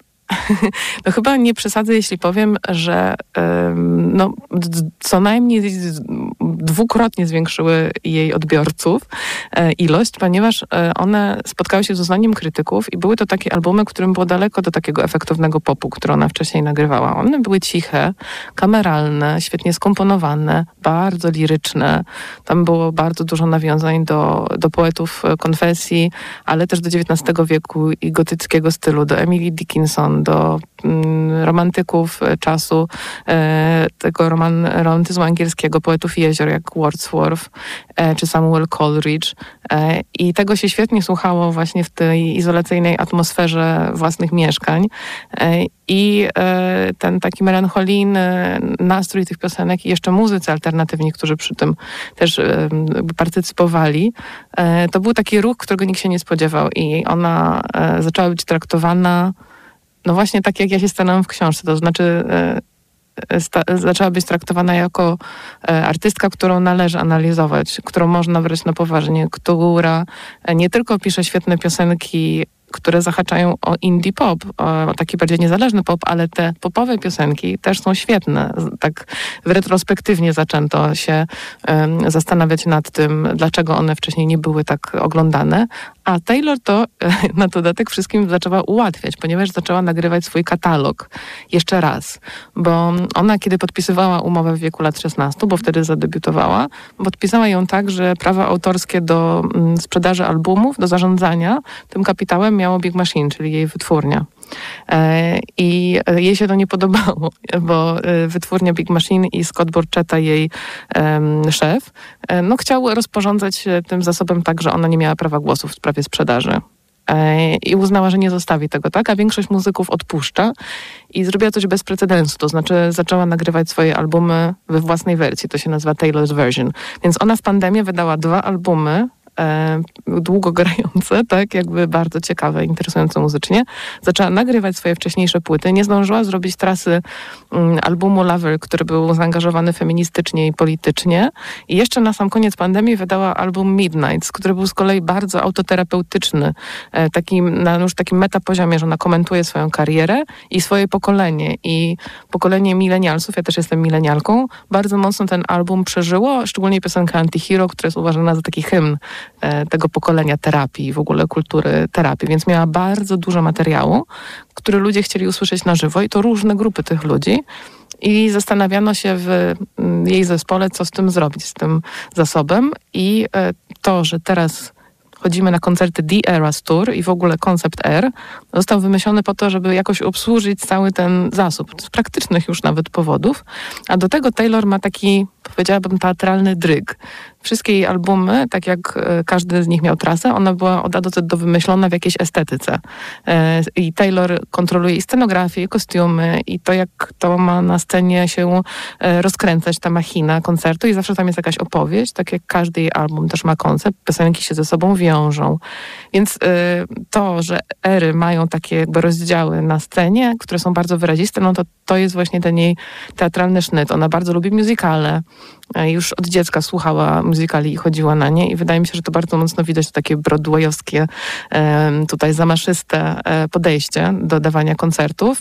no chyba nie przesadzę, jeśli powiem, że no, co najmniej dwukrotnie zwiększyły jej odbiorców ilość, ponieważ one spotkały się z uznaniem krytyków i były to takie albumy, którym było daleko do takiego efektownego popu, który ona wcześniej nagrywała. One były ciche, kameralne, świetnie skomponowane, bardzo liryczne. Tam było bardzo dużo nawiązań do, do poetów konfesji, ale też do dziewiętnastego wieku i gotyckiego stylu, do Emily Dickinson, do mm, romantyków czasu, e, tego roman, romantyzmu angielskiego, poetów jezior jak Wordsworth e, czy Samuel Coleridge. E, I tego się świetnie słuchało właśnie w tej izolacyjnej atmosferze własnych mieszkań. E, I e, ten taki melancholijny nastrój tych piosenek i jeszcze muzycy alternatywni, którzy przy tym też e, partycypowali, e, to był taki ruch, którego nikt się nie spodziewał i ona e, zaczęła być traktowana no właśnie tak, jak ja się stanęłam w książce, to znaczy e, sta, zaczęła być traktowana jako e, artystka, którą należy analizować, którą można brać na poważnie, która nie tylko pisze świetne piosenki, które zahaczają o indie pop, o taki bardziej niezależny pop, ale te popowe piosenki też są świetne. Tak w retrospektywnie zaczęto się um, zastanawiać nad tym, dlaczego one wcześniej nie były tak oglądane. A Taylor to na dodatek wszystkim zaczęła ułatwiać, ponieważ zaczęła nagrywać swój katalog jeszcze raz. Bo ona, kiedy podpisywała umowę w wieku lat szesnastu, bo wtedy zadebiutowała, podpisała ją tak, że prawa autorskie do mm, sprzedaży albumów, do zarządzania tym kapitałem miało Big Machine, czyli jej wytwórnia. I jej się to nie podobało, bo wytwórnia Big Machine i Scott Borchetta, jej um, szef, no chciał rozporządzać tym zasobem tak, że ona nie miała prawa głosu w sprawie sprzedaży. I uznała, że nie zostawi tego, tak? A większość muzyków odpuszcza i zrobiła coś bez precedensu, to znaczy zaczęła nagrywać swoje albumy we własnej wersji, to się nazywa Taylor's Version. Więc ona w pandemii wydała dwa albumy, E, długo grające, tak, jakby bardzo ciekawe, interesujące muzycznie. Zaczęła nagrywać swoje wcześniejsze płyty. Nie zdążyła zrobić trasy um, albumu Lover, który był zaangażowany feministycznie i politycznie. I jeszcze na sam koniec pandemii wydała album Midnights, który był z kolei bardzo autoterapeutyczny. E, taki, na już takim metapoziomie, że ona komentuje swoją karierę i swoje pokolenie. I pokolenie milenialsów, ja też jestem milenialką, bardzo mocno ten album przeżyło, szczególnie piosenka Antihero, która jest uważana za taki hymn tego pokolenia terapii, w ogóle kultury terapii, więc miała bardzo dużo materiału, który ludzie chcieli usłyszeć na żywo i to różne grupy tych ludzi i zastanawiano się w jej zespole, co z tym zrobić, z tym zasobem i to, że teraz chodzimy na koncerty The Eras Tour i w ogóle koncept Air został wymyślony po to, żeby jakoś obsłużyć cały ten zasób, z praktycznych już nawet powodów, a do tego Taylor ma taki, powiedziałabym, teatralny dryg. Wszystkie jej albumy, tak jak każdy z nich miał trasę, ona była od A do Z dowymyślona w jakiejś estetyce. I Taylor kontroluje i scenografię, i kostiumy, i to, jak to ma na scenie się rozkręcać, ta machina koncertu i zawsze tam jest jakaś opowieść, tak jak każdy jej album też ma koncept, piosenki się ze sobą wiążą. Więc to, że ery mają takie jakby rozdziały na scenie, które są bardzo wyraziste, no to to jest właśnie ten jej teatralny sznyt. Ona bardzo lubi musicale. Już od dziecka słuchała musicali i chodziła na nie i wydaje mi się, że to bardzo mocno widać takie broadwayowskie, tutaj zamaszyste podejście do dawania koncertów.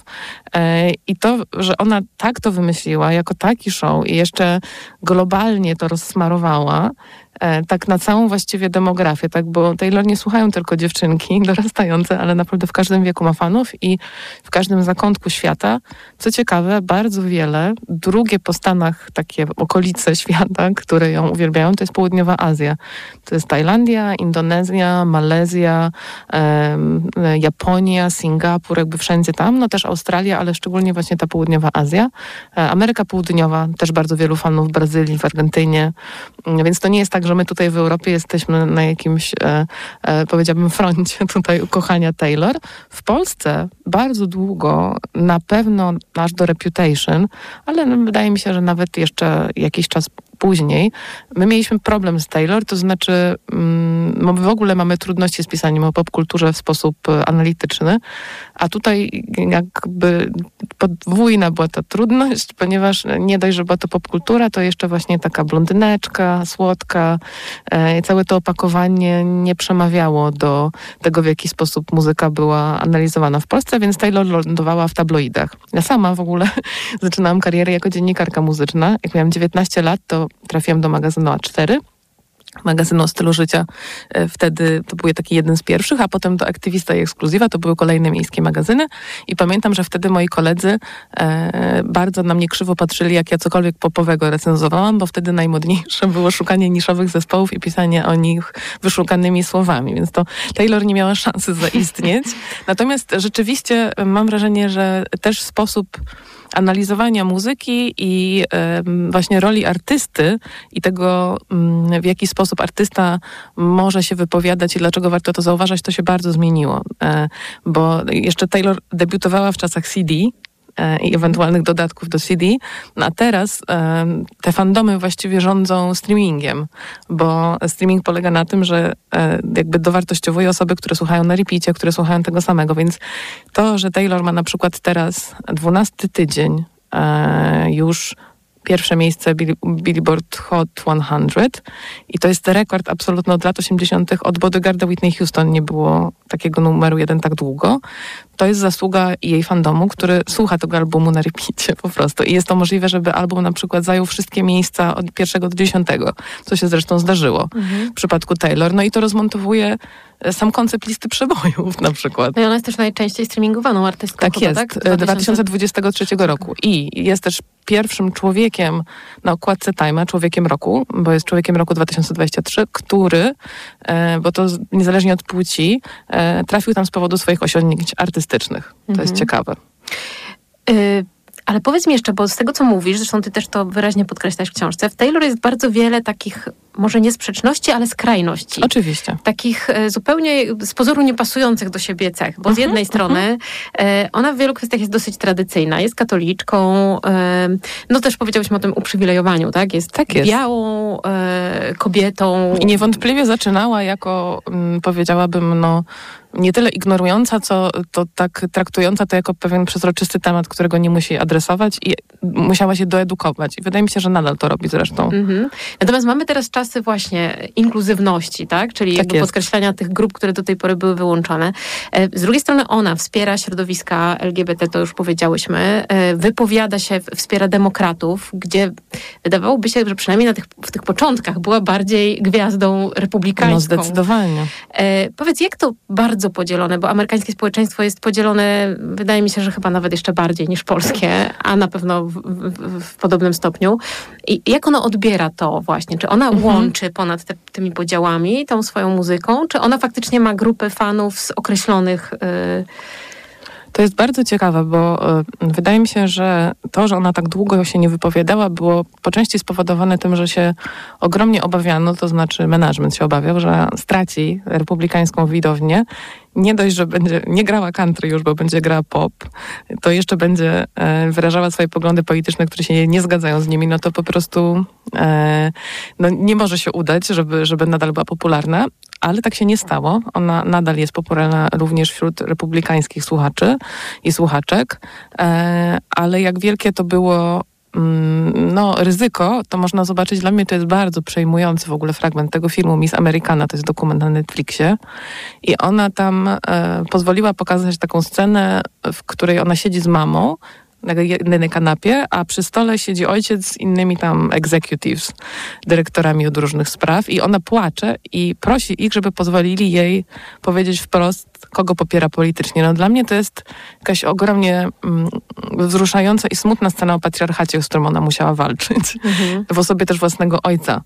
I to, że ona tak to wymyśliła, jako taki show i jeszcze globalnie to rozsmarowała, tak na całą właściwie demografię, tak, bo Taylor nie słuchają tylko dziewczynki dorastające, ale naprawdę w każdym wieku ma fanów i w każdym zakątku świata. Co ciekawe, bardzo wiele, drugie po Stanach takie okolice świata, które ją uwielbiają, to jest Południowa Azja. To jest Tajlandia, Indonezja, Malezja, um, Japonia, Singapur, jakby wszędzie tam, no też Australia, ale szczególnie właśnie ta Południowa Azja. Ameryka Południowa, też bardzo wielu fanów w Brazylii, w Argentynie, więc to nie jest tak, że my tutaj w Europie jesteśmy na jakimś, e, e, powiedziałabym, froncie tutaj ukochania Taylor. W Polsce bardzo długo, na pewno aż do Reputation, ale no, wydaje mi się, że nawet jeszcze jakiś czas później. My mieliśmy problem z Taylor, to znaczy my w ogóle mamy trudności z pisaniem o popkulturze w sposób analityczny, a tutaj jakby podwójna była ta trudność, ponieważ nie dość, że była to popkultura, to jeszcze właśnie taka blondyneczka, słodka, e, całe to opakowanie nie przemawiało do tego, w jaki sposób muzyka była analizowana w Polsce, więc Taylor lądowała w tabloidach. Ja sama w ogóle zaczynałam karierę jako dziennikarka muzyczna. Jak miałam dziewiętnaście lat, to trafiłam do magazynu A cztery, magazynu o stylu życia. Wtedy to był taki jeden z pierwszych, a potem do Aktywista i Ekskluzywa, to były kolejne miejskie magazyny i pamiętam, że wtedy moi koledzy e, bardzo na mnie krzywo patrzyli, jak ja cokolwiek popowego recenzowałam, bo wtedy najmodniejsze było szukanie niszowych zespołów i pisanie o nich wyszukanymi słowami, więc to Taylor nie miała szansy zaistnieć. Natomiast rzeczywiście mam wrażenie, że też sposób analizowania muzyki i e, właśnie roli artysty i tego, m, w jaki sposób artysta może się wypowiadać i dlaczego warto to zauważać, to się bardzo zmieniło. E, bo jeszcze Taylor debiutowała w czasach C D e, i ewentualnych dodatków do C D, no a teraz e, te fandomy właściwie rządzą streamingiem, bo streaming polega na tym, że e, jakby dowartościowuje osoby, które słuchają na repeacie, które słuchają tego samego, więc to, że Taylor ma na przykład teraz dwunasty tydzień e, już pierwsze miejsce Billboard Hot sto i to jest rekord absolutny od lat osiemdziesiątych. Od Bodyguarda Whitney Houston nie było takiego numeru jeden tak długo. To jest zasługa jej fandomu, który słucha tego albumu na repeacie po prostu. I jest to możliwe, żeby album na przykład zajął wszystkie miejsca od pierwszego do dziesiątego, co się zresztą zdarzyło mhm. w przypadku Taylor. No i to rozmontowuje sam koncept listy przebojów na przykład. No i ona jest też najczęściej streamingowaną artystką. Tak chyba, jest, tak? dwa tysiące dwudziestego trzeciego roku. I jest też pierwszym człowiekiem na okładce Time'a, człowiekiem roku, bo jest człowiekiem roku dwa tysiące dwudziestego trzeciego, który, e, bo to niezależnie od płci, e, trafił tam z powodu swoich osiągnięć artystycznych. To mhm. jest ciekawe. Y- Ale powiedz mi jeszcze, bo z tego, co mówisz, zresztą ty też to wyraźnie podkreślasz w książce, w Taylor jest bardzo wiele takich, może nie sprzeczności, ale skrajności. Oczywiście. Takich e, zupełnie z pozoru niepasujących do siebie cech, bo uh-huh, z jednej uh-huh. strony e, ona w wielu kwestiach jest dosyć tradycyjna, jest katoliczką, e, no też powiedziałyśmy o tym uprzywilejowaniu, tak? Jest, tak jest. białą e, kobietą. I niewątpliwie zaczynała jako, m, powiedziałabym, no nie tyle ignorująca, co to tak traktująca to jako pewien przezroczysty temat, którego nie musi adresować i musiała się doedukować. I wydaje mi się, że nadal to robi zresztą. Mm-hmm. Natomiast mamy teraz czasy właśnie inkluzywności, tak? Czyli tak jakby podkreślania tych grup, które do tej pory były wyłączone. Z drugiej strony ona wspiera środowiska L G B T, to już powiedziałyśmy, wypowiada się, wspiera demokratów, gdzie wydawałoby się, że przynajmniej na tych, w tych początkach była bardziej gwiazdą republikańską. No zdecydowanie. E, powiedz, jak to bardzo podzielone, bo amerykańskie społeczeństwo jest podzielone, wydaje mi się, że chyba nawet jeszcze bardziej niż polskie, a na pewno w, w, w podobnym stopniu. I jak ona odbiera to właśnie? Czy ona mhm. łączy ponad te, tymi podziałami tą swoją muzyką, czy ona faktycznie ma grupę fanów z określonych... Yy... To jest bardzo ciekawe, bo y, wydaje mi się, że to, że ona tak długo się nie wypowiadała, było po części spowodowane tym, że się ogromnie obawiano, to znaczy management się obawiał, że straci republikańską widownię. Nie dość, że będzie nie grała country już, bo będzie grała pop, to jeszcze będzie e, wyrażała swoje poglądy polityczne, które się nie, nie zgadzają z nimi, no to po prostu e, no nie może się udać, żeby, żeby nadal była popularna, ale tak się nie stało. Ona nadal jest popularna również wśród republikańskich słuchaczy i słuchaczek, e, ale jak wielkie to było no, ryzyko, to można zobaczyć, dla mnie to jest bardzo przejmujący w ogóle fragment tego filmu Miss Americana, to jest dokument na Netflixie i ona tam e, pozwoliła pokazać taką scenę, w której ona siedzi z mamą na jednej kanapie, a przy stole siedzi ojciec z innymi tam executives, dyrektorami od różnych spraw i ona płacze i prosi ich, żeby pozwolili jej powiedzieć wprost, kogo popiera politycznie. No dla mnie to jest jakaś ogromnie mm, wzruszająca i smutna scena o patriarchacie, z którą ona musiała walczyć. Mhm. W osobie też własnego ojca.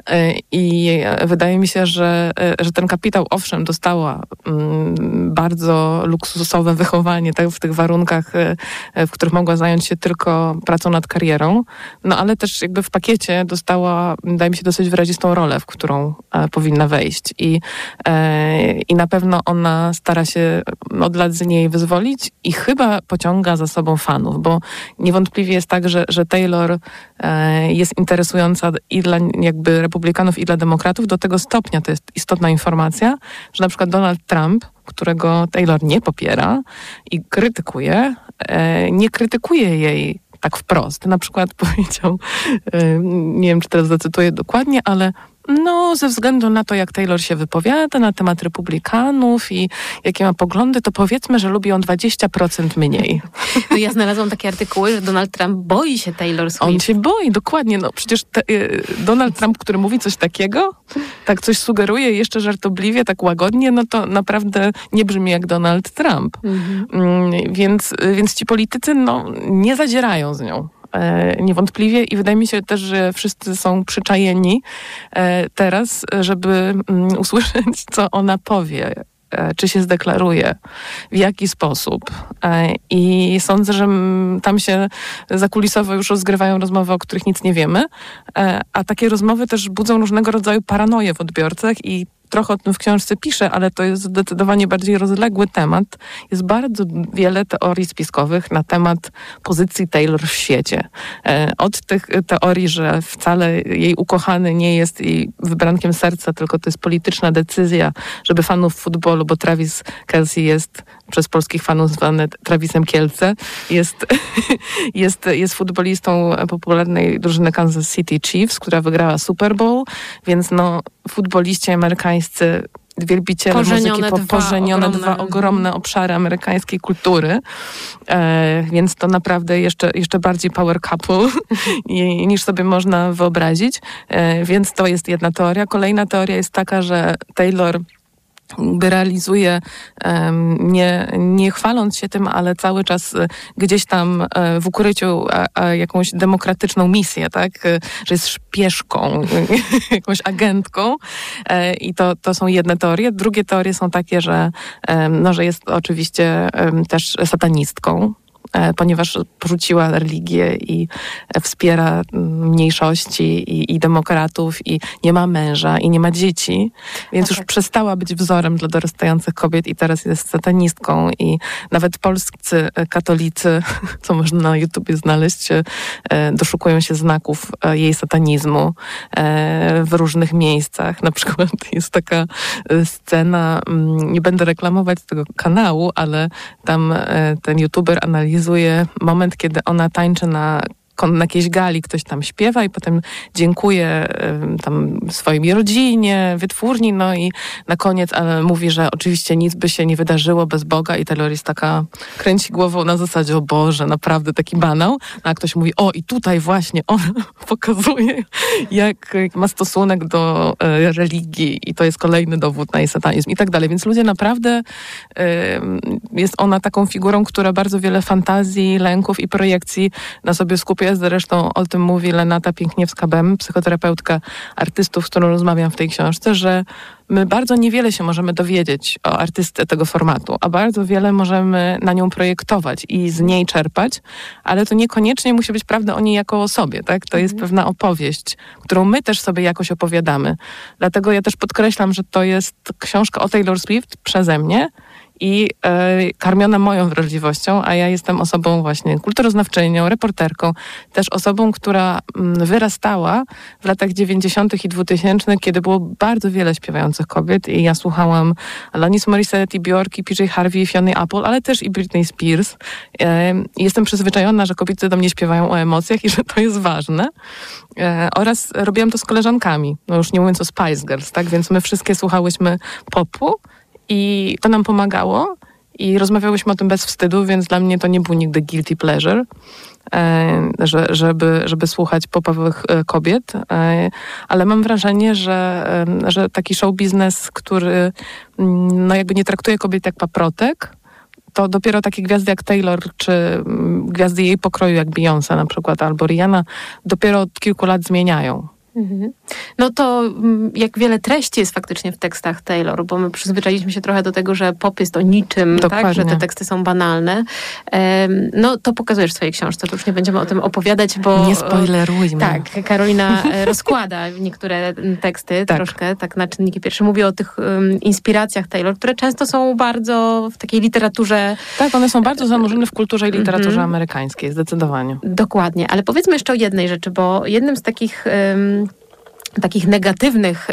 I wydaje mi się, że, że ten kapitał, owszem, dostała mm, bardzo luksusowe wychowanie tak, w tych warunkach, w których mogła zająć się tylko pracą nad karierą, no ale też jakby w pakiecie dostała, wydaje mi się, dosyć wyrazistą rolę, w którą e, powinna wejść. I, e, I na pewno ona stara się od lat z niej wyzwolić i chyba pociąga za sobą fanów, bo niewątpliwie jest tak, że, że Taylor e, jest interesująca i dla jakby republikanów, i dla demokratów. Do tego stopnia to jest istotna informacja, że na przykład Donald Trump, którego Taylor nie popiera i krytykuje, e, nie krytykuje jej tak wprost. Na przykład powiedział, e, nie wiem, czy teraz zacytuję dokładnie, ale no, ze względu na to, jak Taylor się wypowiada na temat republikanów i jakie ma poglądy, to powiedzmy, że lubi on dwadzieścia procent mniej. No ja znalazłam takie artykuły, że Donald Trump boi się Taylor Swift. On się boi, dokładnie. No przecież te, y, Donald Trump, który mówi coś takiego, tak coś sugeruje jeszcze żartobliwie, tak łagodnie, no to naprawdę nie brzmi jak Donald Trump. Mhm. Y, więc, y, więc ci politycy no, nie zadzierają z nią. Niewątpliwie i wydaje mi się też, że wszyscy są przyczajeni teraz, żeby usłyszeć, co ona powie, czy się zdeklaruje, w jaki sposób. I sądzę, że tam się zakulisowo już rozgrywają rozmowy, o których nic nie wiemy, a takie rozmowy też budzą różnego rodzaju paranoję w odbiorcach i trochę o tym w książce piszę, ale to jest zdecydowanie bardziej rozległy temat. Jest bardzo wiele teorii spiskowych na temat pozycji Taylor w świecie. Od tych teorii, że wcale jej ukochany nie jest jej wybrankiem serca, tylko to jest polityczna decyzja, żeby fanów futbolu, bo Travis Kelce jest przez polskich fanów zwany Travisem Kielce, jest, jest, jest futbolistą popularnej drużyny Kansas City Chiefs, która wygrała Super Bowl, więc no futboliści amerykańscy, wielbiciele muzyki, po, dwa pożenione ogromne. dwa ogromne obszary amerykańskiej kultury, e, więc to naprawdę jeszcze, jeszcze bardziej power couple niż sobie można wyobrazić, e, więc to jest jedna teoria. Kolejna teoria jest taka, że Taylor by realizuje, nie, nie chwaląc się tym, ale cały czas gdzieś tam w ukryciu a, a jakąś demokratyczną misję, tak? Że jest szpieszką, jakąś agentką i to, to są jedne teorie. Drugie teorie są takie, że, no, że jest oczywiście też satanistką, ponieważ porzuciła religię i wspiera mniejszości i, i demokratów i nie ma męża i nie ma dzieci, więc okay. już przestała być wzorem dla dorastających kobiet i teraz jest satanistką i nawet polscy katolicy, co można na YouTubie znaleźć, doszukują się znaków jej satanizmu w różnych miejscach. Na przykład jest taka scena, nie będę reklamować tego kanału, ale tam ten YouTuber analizuje moment, kiedy ona tańczy na, na jakiejś gali, ktoś tam śpiewa i potem dziękuję y, tam swojej rodzinie, wytwórni, no i na koniec ale mówi, że oczywiście nic by się nie wydarzyło bez Boga i Taylor jest taka, kręci głową na zasadzie, o Boże, naprawdę taki banał, a ktoś mówi, o i tutaj właśnie ona pokazuje, jak, jak ma stosunek do y, religii i to jest kolejny dowód na jej satanizm i tak dalej, więc ludzie naprawdę y, jest ona taką figurą, która bardzo wiele fantazji, lęków i projekcji na sobie skupia. Zresztą o tym mówi Lenata Piękniewska-Bem, psychoterapeutka artystów, z którą rozmawiam w tej książce, że my bardzo niewiele się możemy dowiedzieć o artystce tego formatu, a bardzo wiele możemy na nią projektować i z niej czerpać, ale to niekoniecznie musi być prawda o niej jako osobie, tak? To jest pewna opowieść, którą my też sobie jakoś opowiadamy. Dlatego ja też podkreślam, że to jest książka o Taylor Swift przeze mnie, i e, karmiona moją wrażliwością, a ja jestem osobą właśnie kulturoznawczynią, reporterką, też osobą, która m, wyrastała w latach dziewięćdziesiątych i dwutysięcznych, kiedy było bardzo wiele śpiewających kobiet i ja słuchałam Alanis Morissette, Björk, P J Harvey, Fiony Apple, ale też i Britney Spears. E, jestem przyzwyczajona, że kobiety do mnie śpiewają o emocjach i że to jest ważne. E, oraz robiłam to z koleżankami, no już nie mówiąc o Spice Girls, tak? Więc my wszystkie słuchałyśmy popu, i to nam pomagało i rozmawiałyśmy o tym bez wstydu, więc dla mnie to nie był nigdy guilty pleasure, e, że, żeby, żeby słuchać popowych e, kobiet, e, ale mam wrażenie, że, e, że taki show biznes, który no jakby nie traktuje kobiet jak paprotek, to dopiero takie gwiazdy jak Taylor, czy gwiazdy jej pokroju jak Beyoncé na przykład, albo Rihanna, dopiero od kilku lat zmieniają. Mhm. No to jak wiele treści jest faktycznie w tekstach Taylor, bo my przyzwyczailiśmy się trochę do tego, że pop jest o niczym, tak, że te teksty są banalne. No to pokazujesz w swojej książce, to już nie będziemy o tym opowiadać, bo... Nie spoilerujmy. Tak, Karolina rozkłada niektóre teksty tak. troszkę, tak na czynniki pierwsze. Mówi o tych um, inspiracjach Taylor, które często są bardzo w takiej literaturze... Tak, one są bardzo zanurzone w kulturze i literaturze mm-hmm. amerykańskiej, zdecydowanie. Dokładnie, ale powiedzmy jeszcze o jednej rzeczy, bo jednym z takich... Um, takich negatywnych y,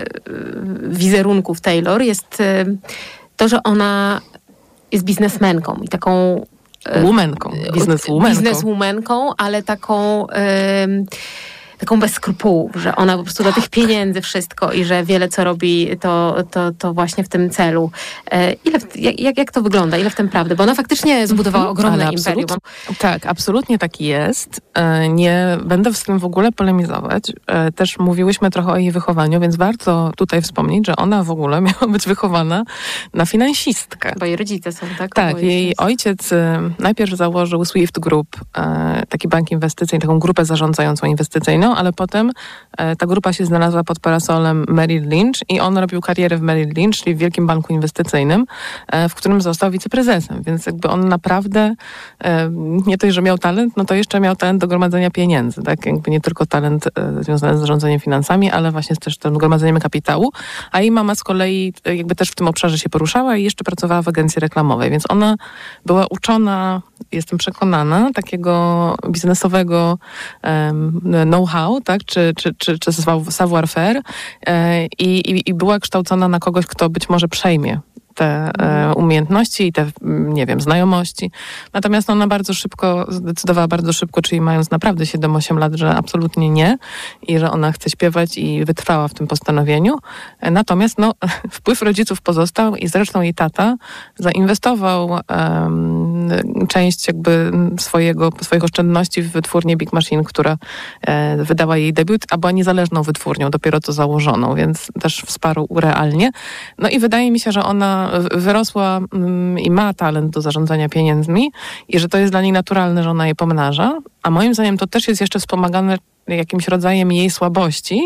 wizerunków Taylor jest y, to, że ona jest biznesmenką i taką... Y, Womanką, bizneswomanką. Bizneswomanką, ale taką... Y, taką bez skrupułów, że ona po prostu do tych pieniędzy wszystko i że wiele co robi to, to, to właśnie w tym celu. Ile w, jak, jak to wygląda? Ile w tym prawdy? Bo ona faktycznie zbudowała ogromne Ale imperium. Tak, absolutnie tak jest. Nie będę z tym w ogóle polemizować. Też mówiłyśmy trochę o jej wychowaniu, więc warto tutaj wspomnieć, że ona w ogóle miała być wychowana na finansistkę. Bo jej rodzice są, tak? Tak, jej ojciec najpierw założył Swift Group, taki bank inwestycyjny, taką grupę zarządzającą inwestycyjną, ale potem e, ta grupa się znalazła pod parasolem Merrill Lynch i on robił karierę w Merrill Lynch, czyli w wielkim banku inwestycyjnym, e, w którym został wiceprezesem, więc jakby on naprawdę e, nie to, że miał talent, no to jeszcze miał talent do gromadzenia pieniędzy, tak? Jakby nie tylko talent e, związany z zarządzaniem finansami, ale właśnie też tym gromadzeniem kapitału, a jej mama z kolei e, jakby też w tym obszarze się poruszała i jeszcze pracowała w agencji reklamowej, więc ona była uczona, jestem przekonana, takiego biznesowego um, know-how, tak, czy, czy, czy, czy savoir-faire e, i, i była kształcona na kogoś, kto być może przejmie te e, umiejętności i te, nie wiem, znajomości. Natomiast ona bardzo szybko, zdecydowała bardzo szybko, czyli mając naprawdę siedem osiem lat, że absolutnie nie i że ona chce śpiewać i wytrwała w tym postanowieniu. E, natomiast no, wpływ rodziców pozostał i zresztą jej tata zainwestował um, część jakby swojego, swoich oszczędności w wytwórnię Big Machine, która e, wydała jej debiut, a była niezależną wytwórnią, dopiero co założoną, więc też wsparł realnie. No i wydaje mi się, że ona wyrosła mm, i ma talent do zarządzania pieniędzmi i że to jest dla niej naturalne, że ona je pomnaża, a moim zdaniem to też jest jeszcze wspomagane jakimś rodzajem jej słabości,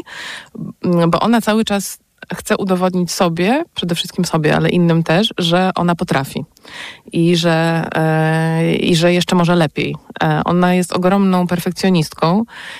bo ona cały czas chce udowodnić sobie, przede wszystkim sobie, ale innym też, że ona potrafi i że, e, i że jeszcze może lepiej. E, ona jest ogromną perfekcjonistką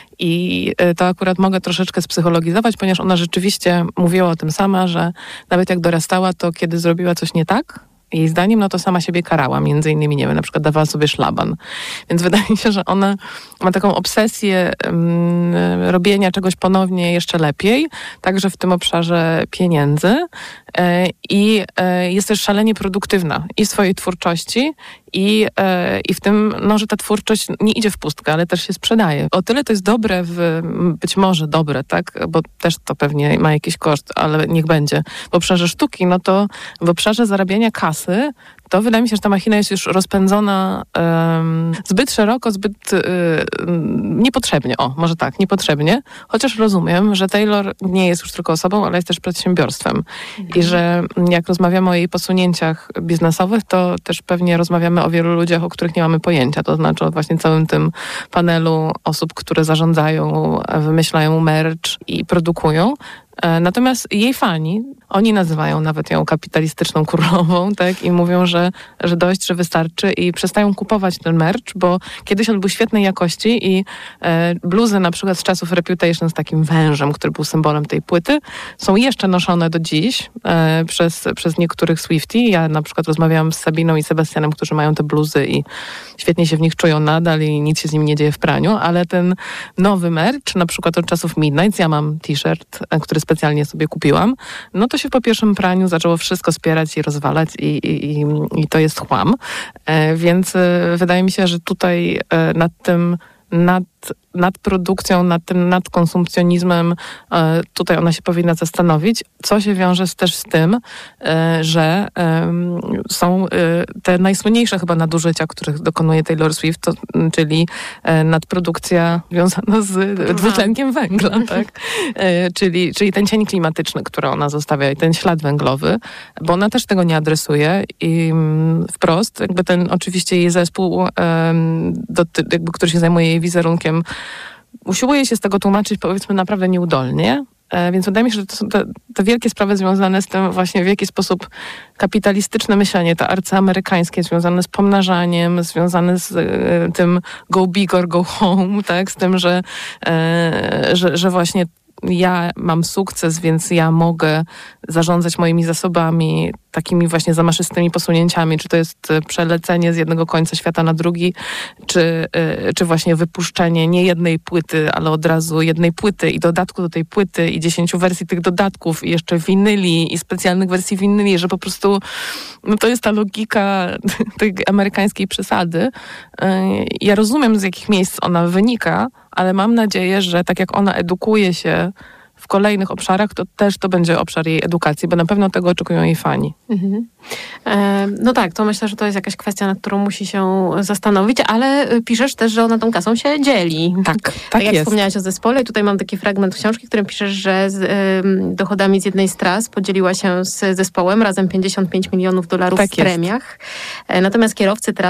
i to akurat mogę troszeczkę spsychologizować, ponieważ ona rzeczywiście mówiła o tym sama, że nawet jak dorastała, to kiedy zrobiła coś nie tak, jej zdaniem, no to sama siebie karała. Między innymi, nie wiem, na przykład dawała sobie szlaban. Więc wydaje mi się, że ona ma taką obsesję um, robienia czegoś ponownie jeszcze lepiej, także w tym obszarze pieniędzy e, i e, jest też szalenie produktywna i w swojej twórczości i, e, i w tym, no, że ta twórczość nie idzie w pustkę, ale też się sprzedaje. O tyle to jest dobre, w, być może dobre, tak, bo też to pewnie ma jakiś koszt, ale niech będzie. W obszarze sztuki, no to w obszarze zarabiania kasy, to wydaje mi się, że ta machina jest już rozpędzona um, zbyt szeroko, zbyt y, niepotrzebnie. O, może tak, niepotrzebnie. Chociaż rozumiem, że Taylor nie jest już tylko osobą, ale jest też przedsiębiorstwem. Mhm. I że jak rozmawiamy o jej posunięciach biznesowych, to też pewnie rozmawiamy o wielu ludziach, o których nie mamy pojęcia. To znaczy o właśnie całym tym panelu osób, które zarządzają, wymyślają merch i produkują. Natomiast jej fani, oni nazywają nawet ją kapitalistyczną królową, tak? I mówią, że, że dość, że wystarczy i przestają kupować ten merch, bo kiedyś on był świetnej jakości i e, bluzy na przykład z czasów Reputation z takim wężem, który był symbolem tej płyty, są jeszcze noszone do dziś e, przez, przez niektórych Swiftie. Ja na przykład rozmawiałam z Sabiną i Sebastianem, którzy mają te bluzy i świetnie się w nich czują nadal i nic się z nimi nie dzieje w praniu, ale ten nowy merch, na przykład od czasów Midnights, ja mam t-shirt, który specjalnie sobie kupiłam, no to się po pierwszym praniu zaczęło wszystko spierać i rozwalać i, i, i, i to jest chłam. E, więc e, wydaje mi się, że tutaj e, nad tym, nad, nad produkcją, nad tym nadkonsumpcjonizmem, e, tutaj ona się powinna zastanowić, co się wiąże z, też z tym, e, że e, są e, te najsłynniejsze chyba nadużycia, których dokonuje Taylor Swift, to, czyli e, nadprodukcja związana z dwutlenkiem węgla, tak? E, czyli, czyli ten cień klimatyczny, który ona zostawia i ten ślad węglowy, bo ona też tego nie adresuje i m, wprost, jakby ten oczywiście jej zespół, e, do, jakby, który się zajmuje jej wizerunkiem, usiłuje się z tego tłumaczyć, powiedzmy, naprawdę nieudolnie. Więc wydaje mi się, że to są te, te wielkie sprawy związane z tym właśnie, w jaki sposób kapitalistyczne myślenie, to arcyamerykańskie, związane z pomnażaniem, związane z e, tym go big or go home, tak? Z tym, że, e, że, że właśnie ja mam sukces, więc ja mogę zarządzać moimi zasobami takimi właśnie zamaszystymi posunięciami, czy to jest przelecenie z jednego końca świata na drugi, czy, czy właśnie wypuszczenie nie jednej płyty, ale od razu jednej płyty i dodatku do tej płyty i dziesięciu wersji tych dodatków i jeszcze winyli i specjalnych wersji winyli, że po prostu no to jest ta logika tej amerykańskiej przesady. Ja rozumiem, z jakich miejsc ona wynika, ale mam nadzieję, że tak jak ona edukuje się w kolejnych obszarach, to też to będzie obszar jej edukacji, bo na pewno tego oczekują jej fani. Mhm. E, no tak, to myślę, że to jest jakaś kwestia, nad którą musi się zastanowić, ale piszesz też, że ona tą kasą się dzieli. Tak, tak, tak jak jest. wspomniałaś o zespole, tutaj mam taki fragment książki, w którym piszesz, że z y, dochodami z jednej z tras podzieliła się z zespołem razem pięćdziesiąt pięć milionów dolarów tak w premiach. E, natomiast kierowcy tras